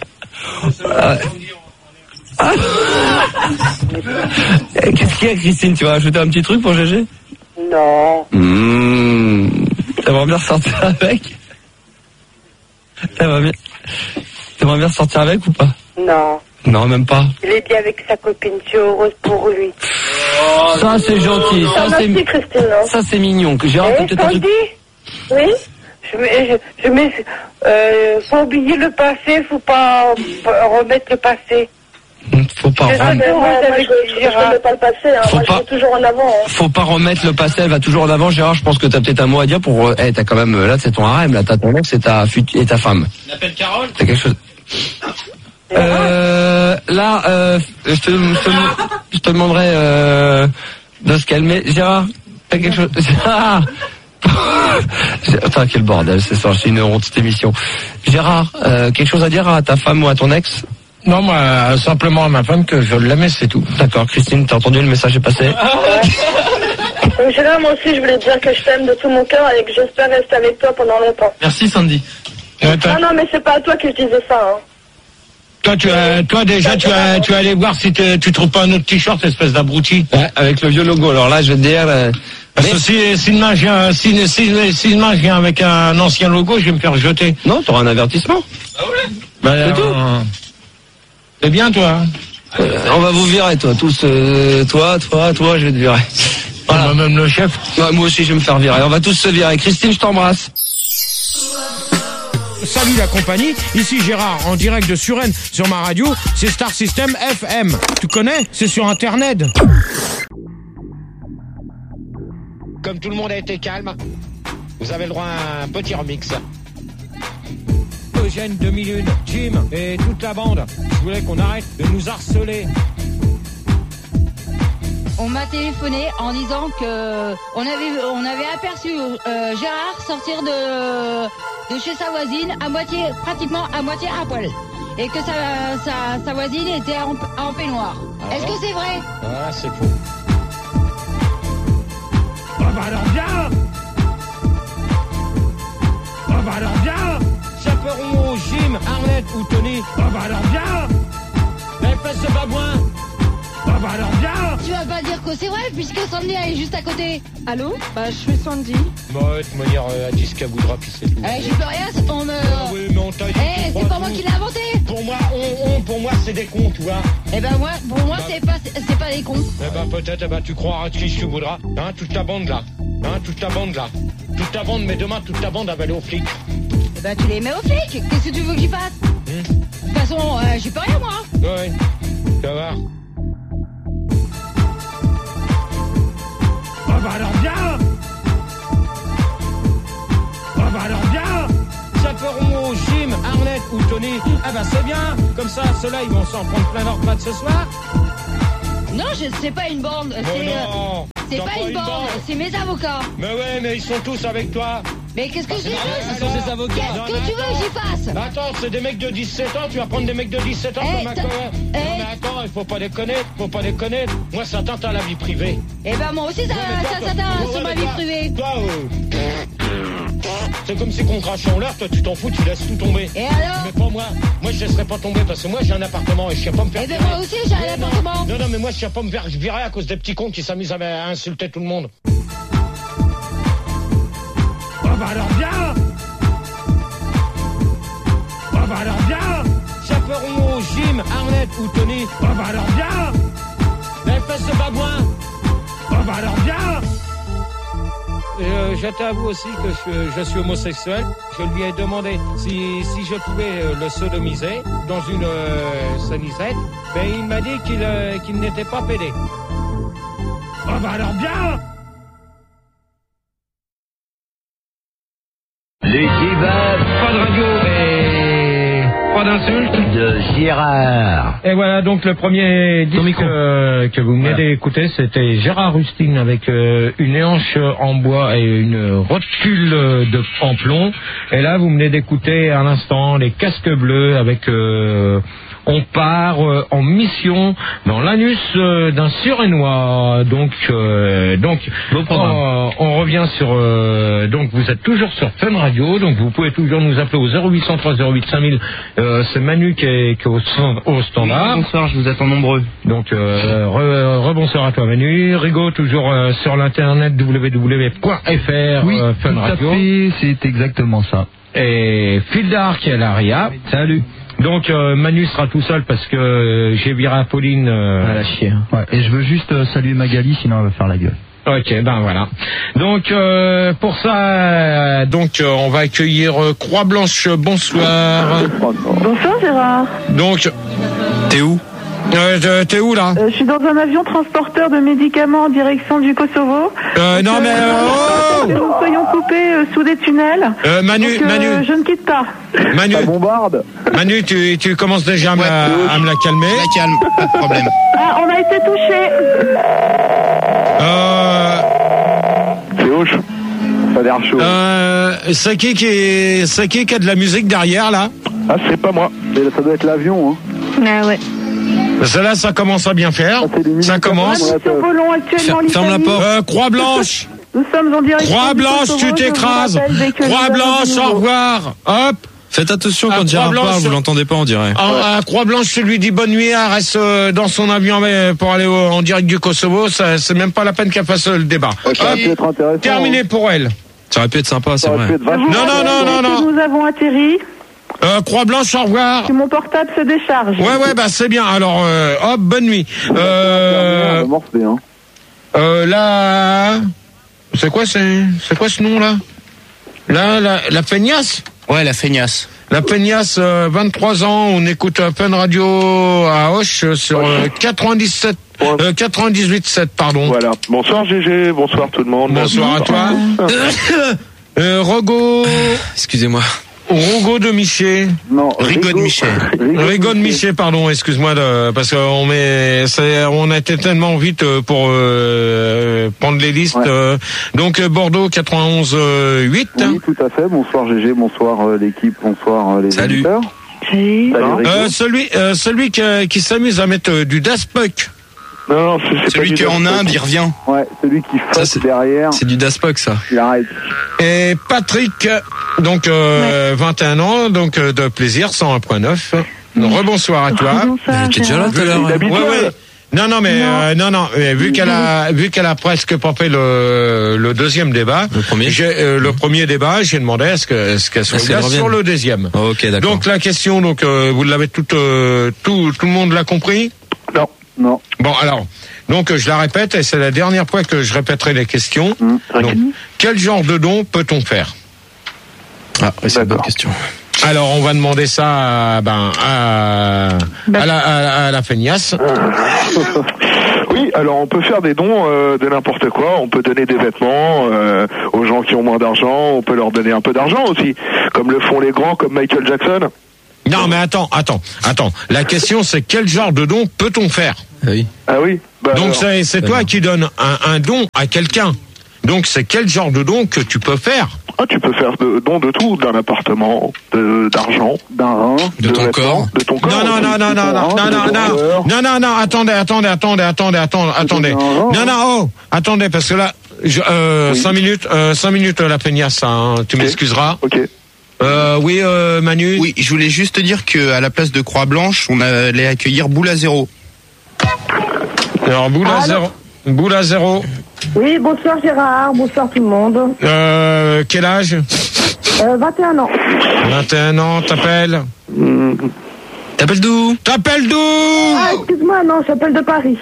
Qu'est-ce qu'il y a, Christine? Tu vas rajouter un petit truc pour GG? Non. T'aimerais bien ressortir avec? T'aimerais bien ressortir avec ou pas? Non. Non, même pas. Il est bien avec sa copine, je suis heureuse pour lui. Ça, c'est gentil. Merci, Christine. Ça, c'est mignon. Gérard, peut-être un truc. Oui? Faut oublier le passé, faut pas remettre le passé. Faut pas remettre. Je ne pas le passé, hein. Moi, je vais toujours en avant. Hein. Faut pas remettre le passé, elle va toujours en avant. Gérard, je pense que t'as peut-être un mot à dire pour. T'as quand même là, c'est ton harem, là, t'as ton ex et ta femme. Il appelle Carole. T'as quelque chose. Je te demanderai de se calmer. Gérard, t'as quelque chose. Gérard. Attends, quel bordel, c'est ça, c'est une honte cette émission. Gérard, quelque chose à dire à ta femme ou à ton ex? Non, moi, simplement à ma femme que je l'aimais, c'est tout. D'accord, Christine, t'as entendu, le message est passé? Gérard, moi aussi, je voulais te dire que je t'aime de tout mon cœur et que j'espère rester avec toi pendant longtemps. Merci, Sandy. Non, mais c'est pas à toi que je disais ça, hein. Toi déjà, tu vas aller voir si tu trouves pas un autre t-shirt, espèce d'abruti. Ouais, avec le vieux logo. Alors là, je vais te dire. Parce que si demain je viens avec un ancien logo, je vais me faire jeter. Non, t'auras un avertissement. Ah ouais? C'est tout. C'est bien, toi. On va vous virer, toi, tous. Toi, je vais te virer. Voilà. Même le chef. Ouais, moi aussi, je vais me faire virer. On va tous se virer. Christine, je t'embrasse. Salut la compagnie, ici Gérard, en direct de Suresnes sur ma radio, c'est Star System FM. Tu connais? C'est sur Internet. Comme tout le monde a été calme, vous avez le droit à un petit remix. Eugène 2001, Jim et toute la bande, je voulais qu'on arrête de nous harceler. On m'a téléphoné en disant que on avait aperçu Gérard sortir de chez sa voisine pratiquement à moitié à poil, et que sa voisine était en peignoir. Ah. Est-ce que c'est vrai? Ah, c'est faux. Ah bah alors bien. Ah bah alors bien. Chaperon, Jim, Arlette ou Tony. Ah bah alors bien. Les fesses de babouin. Ah bah alors viens. Tu vas pas dire que c'est vrai puisque Sandy elle est juste à côté. Allô? Bah je suis Sandy. Bon, de toute manière, elle dit ce qu'elle voudra, puis c'est tout. J'y peux rien, c'est ton... Oui, mais on t'a dit. C'est pas moi qui l'ai inventé. Pour moi, c'est des cons, tu vois. Eh ben moi, pour moi, c'est pas des cons. Eh ben peut-être, tu croiras à qui tu voudras. Hein, toute ta bande là. Toute ta bande, mais demain, toute ta bande, elle va aller aux flics. Eh ben tu les mets aux flics. Qu'est-ce que tu veux que j'y fasse? De toute façon, j'y peux rien, moi. Ouais, tu vas voir. Ah bah alors viens. Ah bah alors viens. Chaperon au Jim, Arnett ou Tony. Ah bah c'est bien. Comme ça, ceux-là, ils vont s'en prendre plein leur patte ce soir. Non, c'est pas une bande. C'est pas une bande, c'est mes avocats. Mais ouais, mais ils sont tous avec toi. Mais qu'est-ce que j'y fasse? Ce sont des avocats. Qu'est-ce que tu veux que j'y fasse? Bah attends, c'est des mecs de 17 ans, tu vas prendre des mecs de 17 ans comme un coin. Non mais attends, il faut pas déconner. Moi, ça tente à la vie privée. Eh ben moi aussi, ça t'atteint sur ma vie privée. Toi, c'est comme si qu'on crachait en l'air, toi tu t'en fous, tu laisses tout tomber. Et alors? Mais pas moi. Moi, je laisserai pas tomber parce que moi, j'ai un appartement et je sais pas me faire virer. Eh ben moi aussi, j'ai un appartement. Non, mais moi, je sais pas me faire virer à cause des petits cons qui s'amusent à insulter tout le monde. Ah bah alors viens. Ah bah alors viens. Chaperon au Jim, Arnett ou Tony. Ah bah alors viens. Les fesses de babouin. Ah bah alors viens. Je t'avoue aussi que je suis homosexuel. Je lui ai demandé si je pouvais le sodomiser dans une sonnisette. Mais il m'a dit qu'il n'était pas pédé. Ah bah alors viens. Pas de radio et pas d'insulte De Gérard. Et voilà donc le premier disque que vous venez d'écouter, c'était Gérard Rustine avec une hanche en bois et une rotule en plomb. Et là vous venez d'écouter à l'instant les Casques Bleus avec on part en mission dans l'anus d'un Surénois. Donc on revient sur donc vous êtes toujours sur Fun Radio, donc vous pouvez toujours nous appeler au 0803 08 5000. C'est Manu qui est au standard. Oui, bonsoir, je vous attends nombreux. Donc rebonsoir à toi Manu. Rigaud toujours sur l'internet www.fr. Oui, Fun tout Radio. à fait, c'est exactement ça. Et Fildar qui est à l'ARIA. Salut. Donc Manu sera tout seul parce que j'ai viré Apolline. À la chier. Ouais, et je veux juste saluer Magali, sinon elle va faire la gueule. Ok, ben voilà. Donc pour ça, on va accueillir Croix Blanche. Bonsoir. Bonsoir Gérard. Donc, t'es où? T'es où là? Je suis dans un avion transporteur de médicaments en direction du Kosovo. Non mais que nous soyons coupés sous des tunnels. Manu. Je ne quitte pas. Manu. Ça bombarde. Manu, tu commences déjà à me la calmer. La calme, pas de problème. Ah, on a été touchés. C'est hoche. Ça a l'air chaud. C'est qui a de la musique derrière là? Ah, c'est pas moi. Ça doit être l'avion. Hein. Ah ouais. Celle-là, ça commence à bien faire. Ça commence. Nous survolons actuellement l'Italie. Ferme la porte. Croix Blanche. Nous sommes en direction. Croix Blanche, tu t'écrases. Croix Blanche, au revoir. Hop. Faites attention quand Gérard parle, vous l'entendez pas, on dirait. Croix Blanche, tu lui dis bonne nuit, elle reste dans son avion pour aller en direct du Kosovo. C'est même pas la peine qu'elle fasse le débat. Terminé pour elle. Ça aurait pu être sympa, c'est vrai. Non. Nous avons atterri. Croix Blanche, au revoir. Que mon portable se décharge. Ouais, bah c'est bien. Alors, hop, bonne nuit. Là, c'est quoi ce nom là? Là, la feignasse. Ouais, la feignasse. La feignasse, 23 ans, on écoute Fun Radio à Auch sur 98.7, pardon. Voilà. Bonsoir GG, bonsoir tout le monde. Bonsoir à toi. Rogo. Excusez-moi. Rogo de Miché. Non, Rigaud de Miché. Rigaud de Miché, pardon, excuse-moi, parce on a été tellement vite pour prendre les listes. Ouais. Donc Bordeaux 91 8. Oui, tout à fait. Bonsoir GG, bonsoir l'équipe, bonsoir les auditeurs. Salut. Celui qui s'amuse à mettre du Daft Punk. Non, c'est celui qui est en Inde, il revient. Ouais, celui qui flotte derrière. C'est du Daft Punk, ça. Il arrête. Et Patrick, donc 21 ans, donc de Plaisir 101.9. Rebonsoir à toi. Bonsoir, t'es déjà là tout à l'heure. Ouais. Non, mais vu qu'elle a presque pas fait le deuxième débat, le premier débat, j'ai demandé est-ce qu'elle soit là sur le deuxième. Oh, ok, d'accord. Donc la question, vous l'avez tout le monde l'a compris? Non. Bon, alors, donc je la répète, et c'est la dernière fois que je répéterai les questions. Donc, quel genre de don peut-on faire? Ah, oui, c'est une bonne question. Alors, on va demander ça à la feignasse. Oui, alors on peut faire des dons de n'importe quoi. On peut donner des vêtements aux gens qui ont moins d'argent. On peut leur donner un peu d'argent aussi, comme le font les grands, comme Michael Jackson. Non, mais attends. La question, c'est quel genre de don peut-on faire? Oui. Ah oui. Donc c'est toi qui donnes un don à quelqu'un. Donc c'est quel genre de don que tu peux faire? Ah, tu peux faire don de tout, d'un appartement, d'argent, d'un rein, de ton corps. De ton corps. Non, attendez. Attendez, parce que là, 5 minutes la feignasse, hein, tu m'excuseras. Ok. Oui, Manu. Oui, je voulais juste te dire que à la place de Croix Blanche, on allait accueillir Boule à Zéro. Alors Boule à zéro. Oui, bonsoir Gérard, bonsoir tout le monde. Quel âge? 21 ans. 21 ans, t'appelles? T'appelles d'où? Ah, excuse-moi, non, j'appelle de Paris.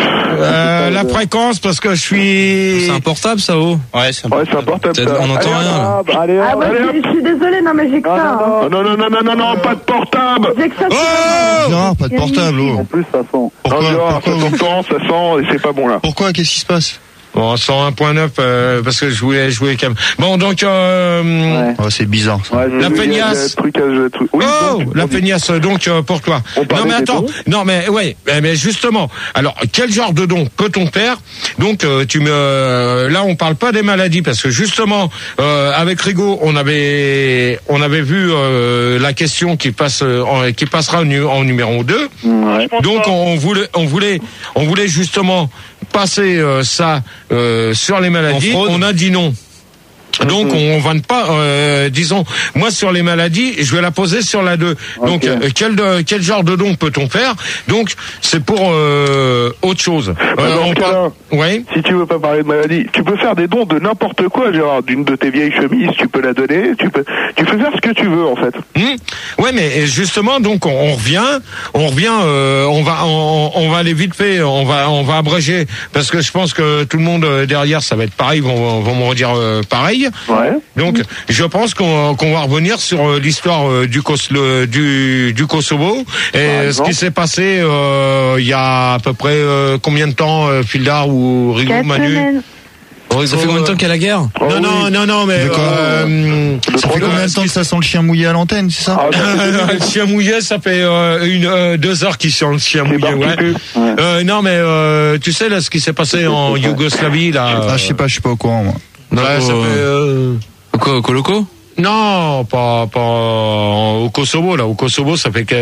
La fréquence, parce que je suis... C'est un portable, ça, oh? Ouais, c'est un portable. On n'entend rien. Je suis désolé, non, mais j'ai que ça. Non, pas de portable. J'ai que ça. Non, pas de portable, oh. En plus, ça sent. Pourquoi ça sent et c'est pas bon là. Pourquoi? Qu'est-ce qui se passe? Bon, 101.9 parce que je voulais jouer quand même. Bon, donc Oh, c'est bizarre. Ça. Ouais, la feignasse. Oui, la feignasse. Donc pour toi. Non mais attends. Non mais ouais. Mais justement. Alors quel genre de don peut-on faire? Donc là on parle pas des maladies parce que justement avec Rigaud on avait vu la question qui passera en numéro 2. Ouais. Donc on voulait justement passer ça sur les maladies. On a dit non. Donc on va pas, disons, moi sur les maladies, je vais la poser sur la 2. Donc quel genre de don peut-on faire? Donc c'est pour autre chose. Ouais. Si tu veux pas parler de maladie, tu peux faire des dons de n'importe quoi, Gérard. D'une de tes vieilles chemises, tu peux la donner. Tu peux faire ce que tu veux en fait. Ouais, mais justement, donc on revient, on va aller vite fait, on va abréger parce que je pense que tout le monde derrière ça va être pareil, vont me redire pareil. Ouais. Donc, je pense qu'on va revenir sur l'histoire du Kosovo et ce qui s'est passé il y a à peu près combien de temps, Fildar ou Rigaud, Manu? Ça fait combien de temps qu'il y a la guerre? Non, mais ça fait combien de temps que ça sent le chien mouillé à l'antenne, c'est ça? Le chien mouillé, ça fait 2 heures qu'il sent le chien mouillé, ouais. Non, mais tu sais là ce qui s'est passé en Yougoslavie là. Ah, je sais pas au courant moi. Ouais, ça fait Quoi, Coloco? Non, pas au Kosovo là. Au Kosovo, ça fait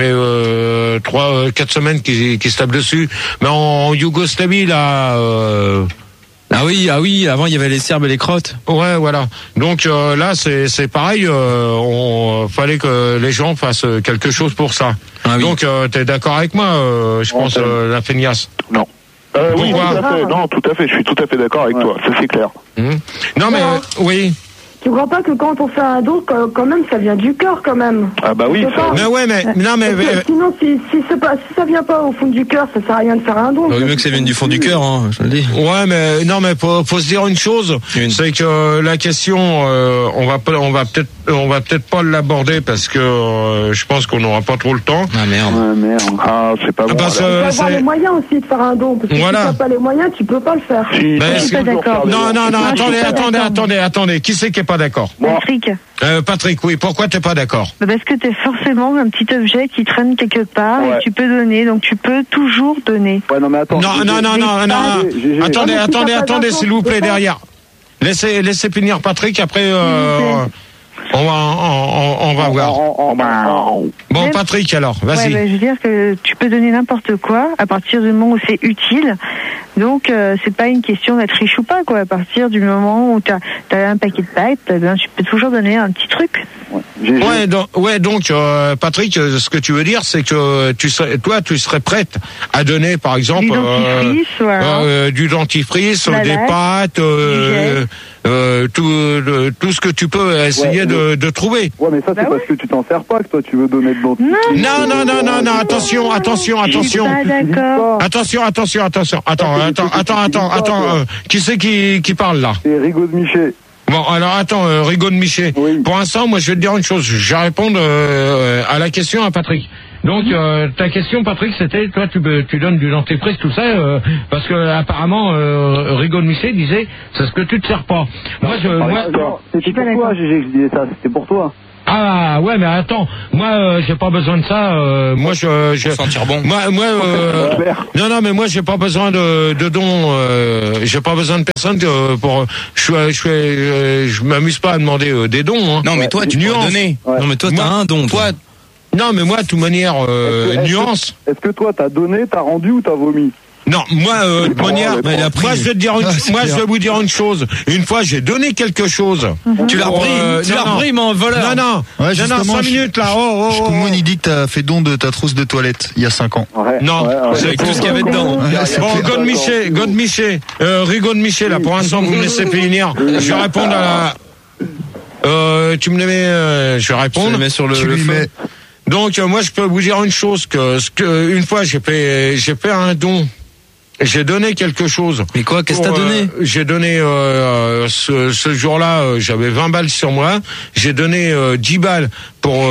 3-4 semaines qu'ils se tapent dessus. Mais en Yougoslavie là. Ah oui, avant il y avait les Serbes et les Croates. Ouais, voilà. Donc là c'est pareil, fallait que les gens fassent quelque chose pour ça. Ah, oui. Donc t'es d'accord avec moi, je pense, la feignasse? Non. Oui, tout à fait, je suis tout à fait d'accord avec toi, ça c'est clair. Non mais oui. Tu crois pas que quand on fait un don, quand même, ça vient du cœur, quand même? Ah bah oui. Mais ouais, mais non, mais sinon, si ça vient pas au fond du cœur, ça sert à rien de faire un don. Il vaut mieux que ça vienne du fond du cœur, hein, je le dis. Ouais, mais non, mais faut se dire une chose, c'est que la question, on va peut-être pas l'aborder parce que je pense qu'on n'aura pas trop le temps. Ah merde. Ah, c'est pas bon. Tu peux avoir les moyens aussi de faire un don, parce que si t'as pas les moyens, tu peux pas le faire. Je suis pas d'accord. Non, attendez. Qui c'est qui est pas d'accord? Patrick. Patrick, oui. Pourquoi t'es pas d'accord? Parce que t'es forcément un petit objet qui traîne quelque part et tu peux donner, donc tu peux toujours donner. Ouais, non, mais attends. Non. Attendez, s'il vous plaît, derrière. Laissez finir Patrick, après... On va voir. Bon, Patrick, alors, vas-y. Ouais, je veux dire que tu peux donner n'importe quoi à partir du moment où c'est utile. Donc, c'est pas une question d'être riche ou pas, quoi. À partir du moment où t'as un paquet de pâtes, ben, tu peux toujours donner un petit truc. Donc, Patrick, ce que tu veux dire, c'est que tu serais prête à donner, par exemple, du dentifrice, des pâtes, tout ce que tu peux essayer de trouver. Ouais, mais ça, c'est parce que tu t'en sers pas que toi, tu veux donner de dentifrice. Non, attention. Attends, qui c'est qui parle là? C'est Rigaud de Miché. Bon, alors attends, Rigaud de Miché. Oui. Pour l'instant, moi, je vais te dire une chose. Je vais répondre à la question à Patrick. Donc, ta question, Patrick, c'était, toi, tu donnes du dentifrice, tout ça, parce que apparemment, Rigaud de Miché disait, c'est ce que tu te sers pas. C'était pour toi, Gégé, que je disais ça. C'était pour toi. Ah ouais, mais attends, moi j'ai pas besoin de ça. Moi je sentir bon. Non, mais moi j'ai pas besoin de dons. J'ai pas besoin de personne pour. Je m'amuse pas à demander des dons. Hein. Non, mais toi tu peux donner. Ouais. Non, mais toi t'as un don. Toi. Non, mais moi de toute manière nuance. Est-ce que toi t'as donné, t'as rendu ou t'as vomi? Non, moi, de manière, moi, je vais vous dire une chose. Une fois, j'ai donné quelque chose. Tu l'as repris, mais en voleur. Non, 5 minutes, là. Shkumoun, il dit que t'as fait don de ta trousse de toilette, il y a 5 ans. Non, c'est tout ce qu'il y avait dedans. Bon, God Miché, Rigaud de Miché, là, pour l'instant, vous me laissez finir. Je vais répondre à la, tu me les mets, je vais répondre. Je les mets sur le feu. Donc, moi, je peux vous dire une chose, une fois, j'ai fait un don. J'ai donné quelque chose. Mais quoi, qu'est-ce que t'as donné? J'ai donné, ce jour-là, j'avais 20 balles sur moi. J'ai donné 10 balles pour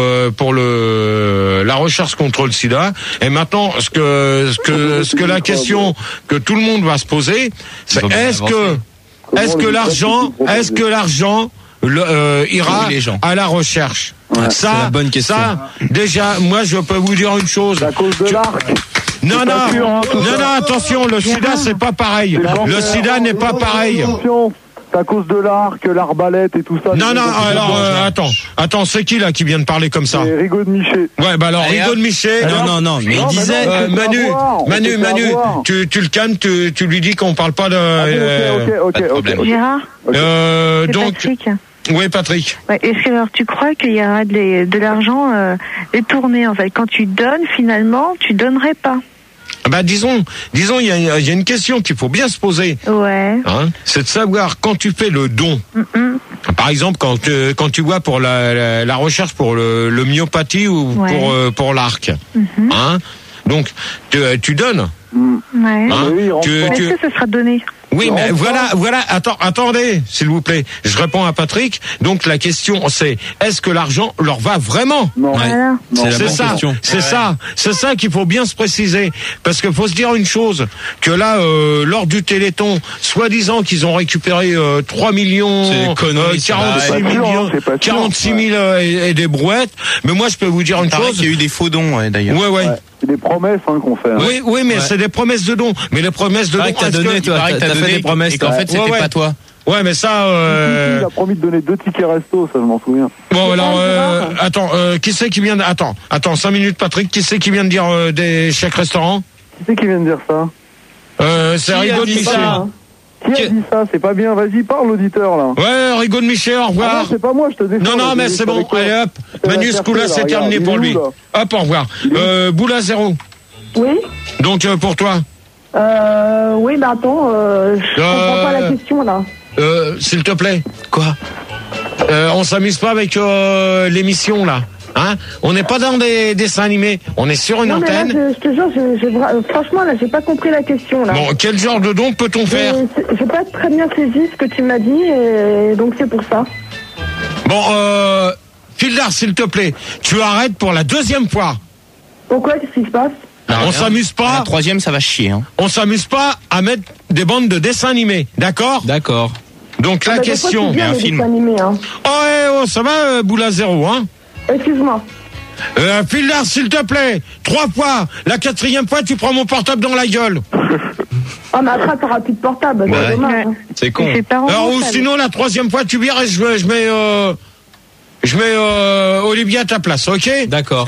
la recherche contre le sida. Et maintenant, ce que la question que tout le monde va se poser, c'est est-ce que l'argent ira à la recherche? Ouais, c'est la bonne question. Ça, déjà, moi, je peux vous dire une chose. À cause de l'arc. Non, attention, le sida, c'est pas pareil. Le sida n'est pas pareil. C'est à cause de l'arc, l'arbalète et tout ça. Non, alors, attends, c'est qui là qui vient de parler comme ça? C'est Rigaud de Miché. Ouais, bah alors, Rigaud de Miché. Non, mais il disait. Manu, tu le calmes, tu lui dis qu'on parle pas de. Ok. Gérard. Donc. Patrick. Oui, Patrick. Ouais, est-ce que alors tu crois qu'il y aura de l'argent détourné en fait? Quand tu donnes, finalement, tu donnerais pas. Bah disons, il y a une question qu'il faut bien se poser. Ouais. Hein, c'est de savoir quand tu fais le don. Par exemple, quand tu vois pour la recherche pour le myopathie ou pour l'arc. Hein, donc tu donnes. Ouais. Hein, est-ce que ce sera donné? Oui, mais voilà, attendez, s'il vous plaît. Je réponds à Patrick. Donc, la question, c'est, est-ce que l'argent leur va vraiment? Non. Voilà. C'est ça qu'il faut bien se préciser. Parce qu'il faut se dire une chose, que là, lors du Téléthon, soi-disant qu'ils ont récupéré 3 millions, 46 000 et des brouettes. Mais moi, je peux vous dire une chose. Il y a eu des faux dons, d'ailleurs. Ouais. C'est des promesses qu'on fait. Hein. Oui, mais c'est des promesses de dons. Mais les promesses de dons, t'as donné, toi, t'as fait des promesses. Et qu'en fait, c'était pas toi. Ouais, mais ça. Il a promis de donner 2 tickets resto, ça je m'en souviens. Bon, alors, attends, qui c'est qui vient de. Attends, 5 minutes, Patrick. Qui c'est qui vient de dire des chèques restaurants? Qui c'est qui vient de dire ça? C'est Rigaud de Miché. Qui a dit ça? C'est pas bien. Vas-y, parle, l'auditeur, là. Ouais, Rigaud de Miché, au revoir. Ah non, c'est pas moi, je te défends. Non, mais c'est bon. Allez, hop. Manu Skoula, c'est terminé pour lui. Hop, au revoir. Boula 0. Oui. Donc, pour toi? Oui, bah attends, je comprends pas la question, là. S'il te plaît. Quoi? On s'amuse pas avec l'émission, là. Hein? On n'est pas dans des dessins animés, on est sur une antenne. Mais là, je te jure, franchement, là, j'ai pas compris la question, là. Bon, quel genre de don peut-on faire? J'ai pas très bien saisi ce que tu m'as dit, et donc c'est pour ça. Bon, Fildar, s'il te plaît, tu arrêtes pour la 2e fois. Pourquoi? Qu'est-ce qui se passe? On s'amuse pas. La 3e, ça va chier. Hein. On s'amuse pas à mettre des bandes de dessins animés, d'accord? D'accord. Donc la question. Il y a un film. Animés, hein. Oh, ça va, Boula 0, hein? Excuse-moi. Fildar, s'il te plaît, 3 fois. La 4e fois, tu prends mon portable dans la gueule. Oh, mais après, t'auras plus de portable. Ouais. C'est dommage. C'est con. Alors, ou sinon, la 3e fois, tu vires et je mets. Je mets Olivier à ta place, ok? D'accord.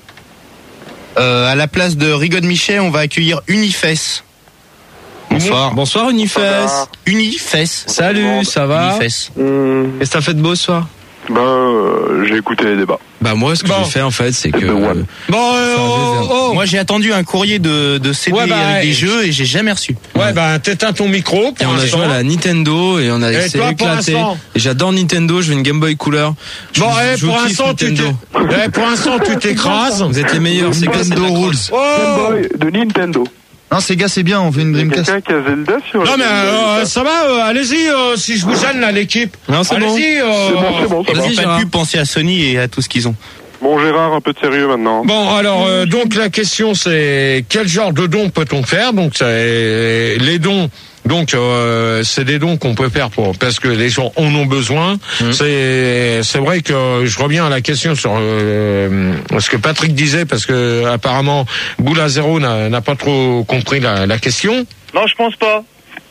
À la place de Rigode Michet, on va accueillir Unifesse. Bonsoir. Bonsoir Unifesse. Unifesse. Salut, ça va? Unifesse. Qu'est-ce que t'as fait de beau ce soir? J'ai écouté les débats. Bah moi, ce que j'ai fait en fait, c'est que moi j'ai attendu un courrier de CD avec des jeux et j'ai jamais reçu. Ouais, bah t'éteins ton micro. Et on a joué à la Nintendo et on a essayé éclaté. Et j'adore Nintendo, je veux une Game Boy Couleur. Bon, pour l'instant tu t'écrases. Vous êtes les meilleurs, c'est Nintendo Rules. Game Boy de Nintendo. Non, Sega, c'est bien, on fait une Dreamcast. Quelqu'un qui a Zelda sur Non, mais ça va, allez-y, si je vous gêne là, l'équipe. Non, c'est bon. Allez-y, c'est bon. Vas-y, pas de pub, pensez à Sony et à tout ce qu'ils ont. Bon, Gérard, un peu de sérieux maintenant. Bon, alors, donc la question c'est quel genre de dons peut-on faire? Donc, c'est les dons. Donc c'est des dons qu'on peut faire parce que les gens en ont besoin. C'est vrai que je reviens à la question sur ce que Patrick disait parce que apparemment Boula Zéro n'a pas trop compris la question. Non, je pense pas.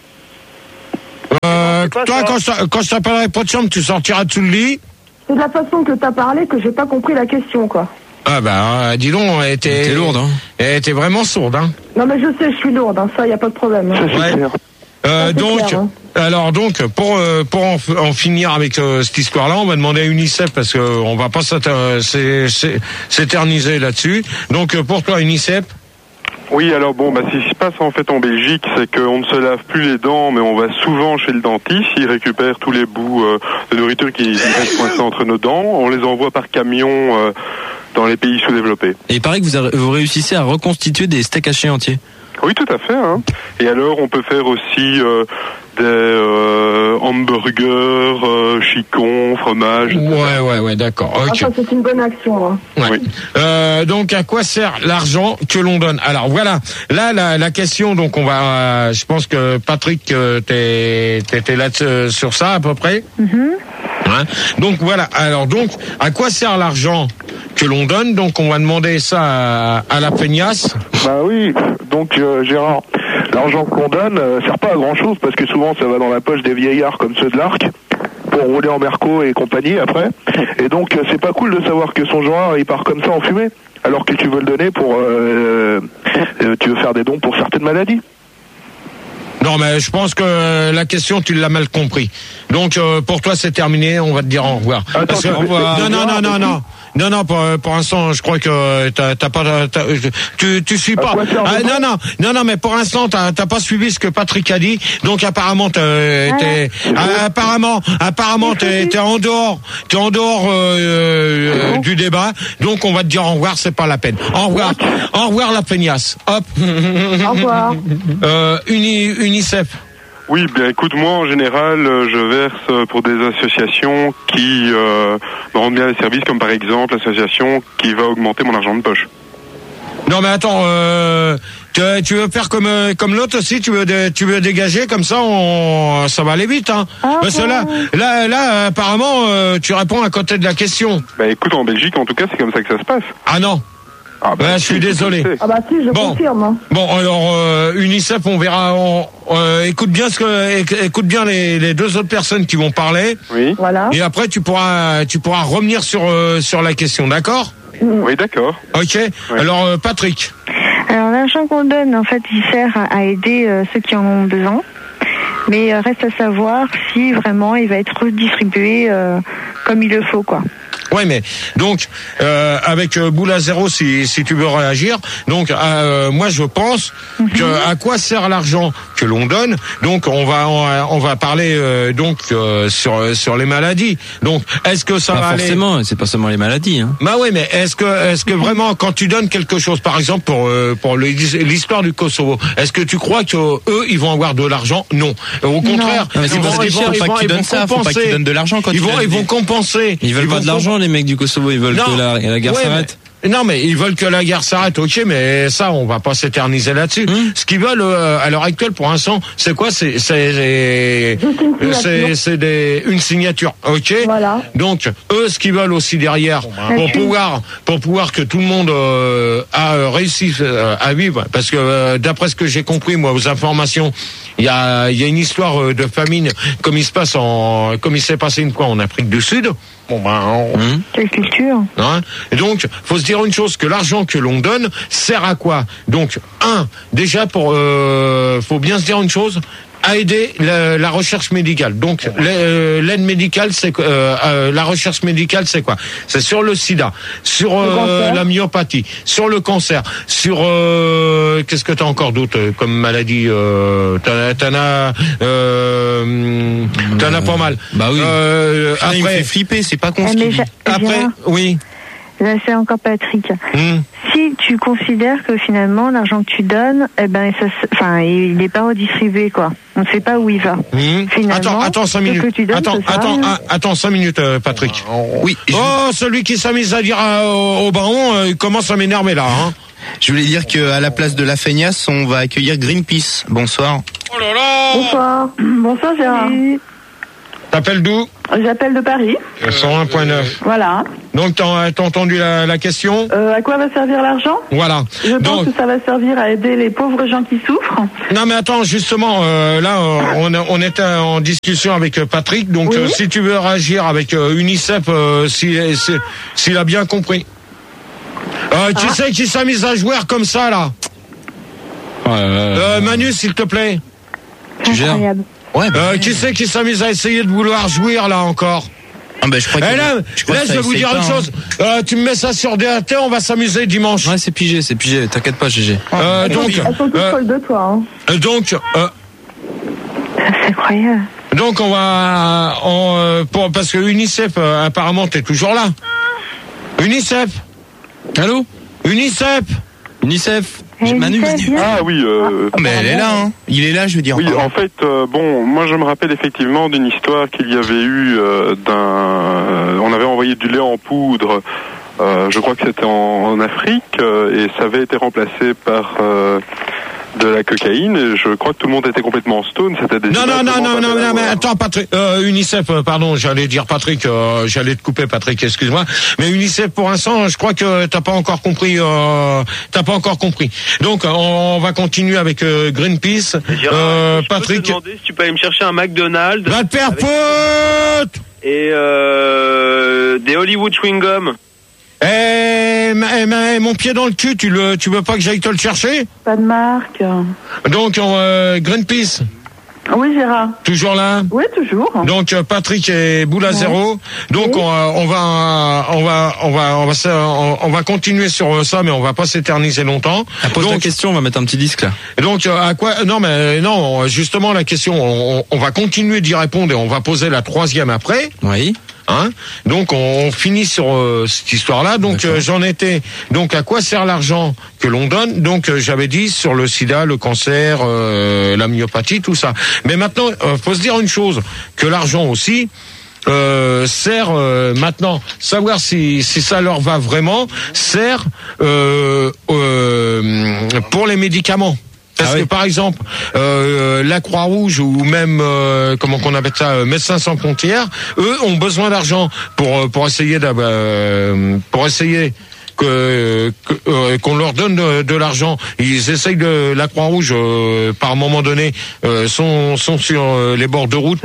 Toi, quand je t'appellerai pas de chambre, tu sortiras dessous le lit. C'est de la façon que t'as parlé que j'ai pas compris la question, quoi. Ah bah, dis donc, elle était lourde, hein. Elle était vraiment sourde, hein. Non mais je sais, je suis lourde, hein, ça y a pas de problème. Ça, c'est clair. Donc, clair, hein. Alors donc pour en finir avec cette histoire-là, on va demander à UNICEF parce que on va pas s'éterniser là-dessus. Donc pour toi UNICEF. Oui, alors bon, ce qui se passe en fait en Belgique, c'est qu'on ne se lave plus les dents, mais on va souvent chez le dentiste. Il récupère tous les bouts de nourriture qui restent coincés entre nos dents. On les envoie par camion dans les pays sous-développés. Et il paraît que vous réussissez à reconstituer des steaks hachés entiers. Oui, tout à fait. Hein. Et alors, on peut faire aussi des hamburgers, chicons, fromage. Ouais, d'accord. Okay. Ça, c'est une bonne action. Hein. Ouais. Oui. Donc, à quoi sert l'argent que l'on donne? Alors, voilà. Là, la question, donc, on va... je pense que, Patrick, t'étais là sur ça, à peu près. Hein? Donc, voilà. Alors, donc, à quoi sert l'argent que l'on donne? Donc, on va demander ça à la feignasse. Bah oui. Donc, Gérard, l'argent qu'on donne sert pas à grand-chose parce que souvent, ça va dans la poche des vieillards comme ceux de l'Arc pour rouler en Merco et compagnie après. Et donc, c'est pas cool de savoir que son genre, il part comme ça en fumée alors que tu veux le donner pour... tu veux faire des dons pour certaines maladies. Non, mais je pense que la question, tu l'as mal compris. Donc, pour toi, c'est terminé. On va te dire au revoir. Attends, Non, pour l'instant, je crois que t'as pas, tu suis pas. Non, mais pour l'instant, t'as pas suivi ce que Patrick a dit. Donc, apparemment, apparemment, t'es en dehors du débat. Donc, on va te dire au revoir, c'est pas la peine. Au revoir la feignasse. Hop. Au revoir. UNICEF. Oui, bien écoute, moi en général, je verse pour des associations qui me rendent bien les services, comme par exemple l'association qui va augmenter mon argent de poche. Non mais attends, tu veux faire comme l'autre aussi, tu veux dégager comme ça, ça va aller vite, hein. Parce que là, apparemment, tu réponds à côté de la question. Bah écoute, en Belgique, en tout cas, c'est comme ça que ça se passe. Ah non. Ah bah, je suis désolé. Ah bah si, je confirme. Hein. Bon, alors UNICEF, on verra. Écoute bien les deux autres personnes qui vont parler. Oui. Voilà. Et après, tu pourras revenir sur la question, d'accord? Oui, d'accord. Ok. Oui. Alors Patrick. Alors l'argent qu'on donne, en fait, il sert à aider ceux qui en ont besoin. Mais reste à savoir si vraiment il va être redistribué comme il le faut, quoi. Ouais, mais donc avec Boula Zéro, si tu veux réagir, donc moi je pense que à quoi sert l'argent que l'on donne. Donc on va parler donc sur les maladies. Donc est-ce que ça va aller? Forcément, c'est pas seulement les maladies. Hein. Bah oui, mais est-ce que vraiment quand tu donnes quelque chose, par exemple pour l'histoire du Kosovo, est-ce que tu crois que eux ils vont avoir de l'argent? Non. Au contraire, faut pas qu'ils donnent de l'argent quand ils vont compenser. Ils veulent pas de l'argent, les mecs du Kosovo, ils veulent que la guerre s'arrête. Non, mais ils veulent que la guerre s'arrête, ok, mais ça, on va pas s'éterniser là-dessus. Ce qu'ils veulent, à l'heure actuelle, pour l'instant, c'est quoi? C'est une signature, ok? Voilà. Donc, eux, ce qu'ils veulent aussi derrière, pour pouvoir que tout le monde a réussi à vivre, parce que d'après ce que j'ai compris, moi, aux informations, il y a une histoire de famine, comme il s'est passé une fois en Afrique du Sud. Bon, quelle culture. Hein, et donc, faut se dire une chose, que l'argent que l'on donne sert à quoi? Donc, déjà faut bien se dire une chose, à aider la recherche médicale. Donc l'aide médicale, c'est la recherche médicale, c'est quoi? C'est sur le sida, sur la myopathie, sur le cancer, sur qu'est-ce que t'as encore d'autre comme maladie? T'en as pas mal. Bah oui. Après, il me fait flipper, c'est pas con. Après, oui. Là, c'est encore Patrick. Si tu considères que finalement l'argent que tu donnes, il n'est pas redistribué, quoi. On ne sait pas où il va. Finalement, attends 5 minutes. Attends 5 minutes, Patrick. Oui. Celui qui s'est mis à dire au baron, il commence à m'énerver là. Hein. Je voulais dire qu'à la place de la feignasse, on va accueillir Greenpeace. Bonsoir. Oh là là. Bonsoir. Bonsoir Gérard. T'appelles d'où? J'appelle de Paris. 101.9. Voilà. Donc t'as entendu la question? À quoi va servir l'argent? Voilà. Je pense que ça va servir à aider les pauvres gens qui souffrent. Non mais attends, justement, on était en discussion avec Patrick, donc si tu veux réagir avec UNICEF, s'il a bien compris. Tu sais qui s'est mis à jouer comme ça là? Manu, s'il te plaît. Tu gères? Ouais, qui c'est qui s'est mis à essayer de vouloir jouir là encore? Je crois que là, je vais vous dire une chose. Tu me mets ça sur DAT, on va s'amuser dimanche. Ouais, c'est pigé. T'inquiète pas, GG. Elles sont toutes folles de toi. Donc, c'est incroyable. Donc parce que UNICEF, apparemment, t'es toujours là. UNICEF. Allô? UNICEF. Manu. Ah oui. Mais elle est là, hein. Il est là, je veux dire. Oui, en fait, moi je me rappelle effectivement d'une histoire qu'il y avait eu on avait envoyé du lait en poudre. Je crois que c'était en Afrique et ça avait été remplacé par de la cocaïne et je crois que tout le monde était complètement stone. C'était des non, mais attends, Patrick, UNICEF, pardon, j'allais dire Patrick, j'allais te couper, Patrick, excuse-moi. Mais UNICEF, pour l'instant, je crois que t'as pas encore compris. Donc, on va continuer avec Greenpeace. Patrick. Je peux te demander si tu peux aller me chercher un McDonald's. Va te faire pote. Et des Hollywood chewing gum. Mon pied dans le cul, tu veux pas que j'aille te le chercher? Pas de marque. Donc, Greenpeace. Oui, Gérard. Toujours là? Oui, toujours. Donc, Patrick et Boule à zéro. Donc, on va continuer sur ça, mais on va pas s'éterniser longtemps. Pose la question, on va mettre un petit disque là. Donc, à quoi? Non, justement, la question, on va continuer d'y répondre et on va poser la troisième après. Oui. Donc on finit sur cette histoire-là. Donc j'en étais. Donc à quoi sert l'argent que l'on donne? Donc j'avais dit sur le sida, le cancer, la myopathie, tout ça. Mais maintenant, faut se dire une chose, que l'argent aussi sert maintenant. Savoir si ça leur va vraiment, sert pour les médicaments. Parce que par exemple, la Croix-Rouge ou même comment qu'on appelle ça, Médecins sans frontières, eux ont besoin d'argent pour essayer qu'on leur donne de l'argent. Ils essayent la Croix-Rouge par moment donné sont sur les bords de route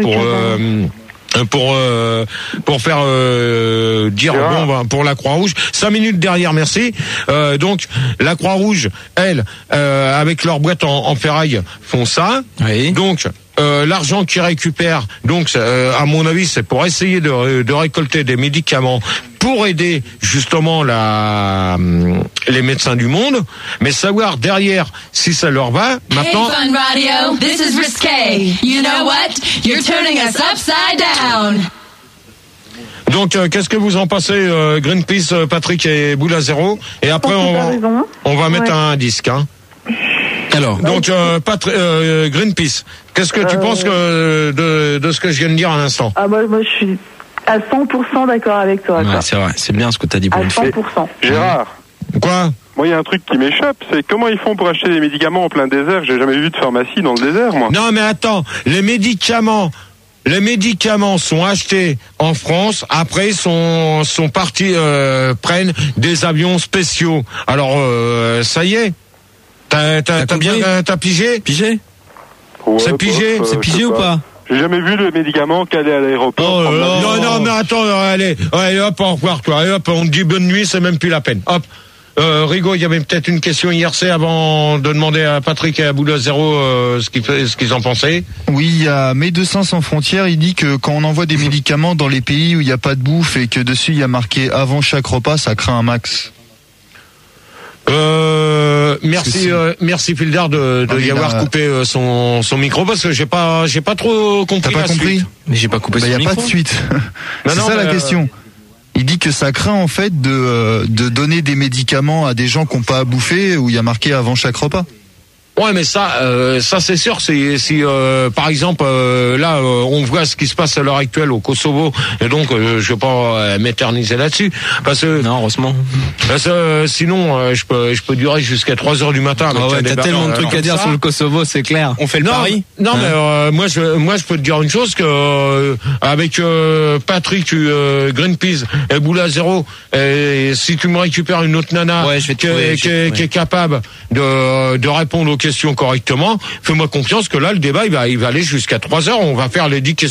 pour faire dire pour la Croix-Rouge. 5 minutes derrière, merci. Donc la Croix-Rouge, elle, avec leur boîte en ferraille, font ça. Oui. Donc l'argent qu'ils récupèrent, donc à mon avis, c'est pour essayer de récolter des médicaments pour aider justement les médecins du monde, mais savoir derrière si ça leur va. Maintenant. Hey, Fun Radio, this is risque. You know what? You're turning us upside down. Donc, qu'est-ce que vous en pensez, Greenpeace, Patrick et Boule à zéro? Et après, on va mettre un disque. Alors, donc, Greenpeace, qu'est-ce que tu penses de ce que je viens de dire à l'instant? Moi, je suis à 100% d'accord avec toi. Ouais, c'est vrai, c'est bien ce que tu as dit pour une fois. 100%. Gérard, Quoi? Moi, il y a un truc qui m'échappe, c'est comment ils font pour acheter des médicaments en plein désert. J'ai jamais vu de pharmacie dans le désert, moi. Non, mais attends, les médicaments sont achetés en France, après sont partis, prennent des avions spéciaux. Alors, ça y est. T'as pigé? Pigé? Ouais, c'est pigé? c'est pigé ou pas? J'ai jamais vu le médicament qu'aller à l'aéroport. Oh non, mais attends, allez, hop, au revoir, toi. Allez, hop, on te dit bonne nuit, c'est même plus la peine. Hop. Rigaud, il y avait peut-être une question IRC avant de demander à Patrick et à Boula Zéro ce qu'ils en pensaient. Oui, il y a Médecins sans frontières, il dit que quand on envoie des médicaments dans les pays où il n'y a pas de bouffe et que dessus il y a marqué avant chaque repas, ça craint un max. Merci Fildar de y avoir coupé son micro parce que j'ai pas trop compris. T'as pas compris? Mais j'ai pas coupé son micro. Il y a pas de suite. C'est ça la question. Il dit que ça craint en fait de donner des médicaments à des gens qui n'ont pas à bouffer où il y a marqué avant chaque repas. Ouais, mais ça c'est sûr. Si par exemple là on voit ce qui se passe à l'heure actuelle au Kosovo, et donc je vais pas m'éterniser là-dessus parce que non, heureusement. Parce que sinon je peux durer jusqu'à 3h du matin. T'as tellement de trucs à dire sur le Kosovo, c'est clair. On fait le pari. Non, mais moi je peux te dire une chose que avec Patrick Greenpeace et Boula Zéro, si tu me récupères une autre nana qui est capable de répondre aux questions correctement, fais-moi confiance que là le débat il va aller jusqu'à 3h, on va faire les 10 questions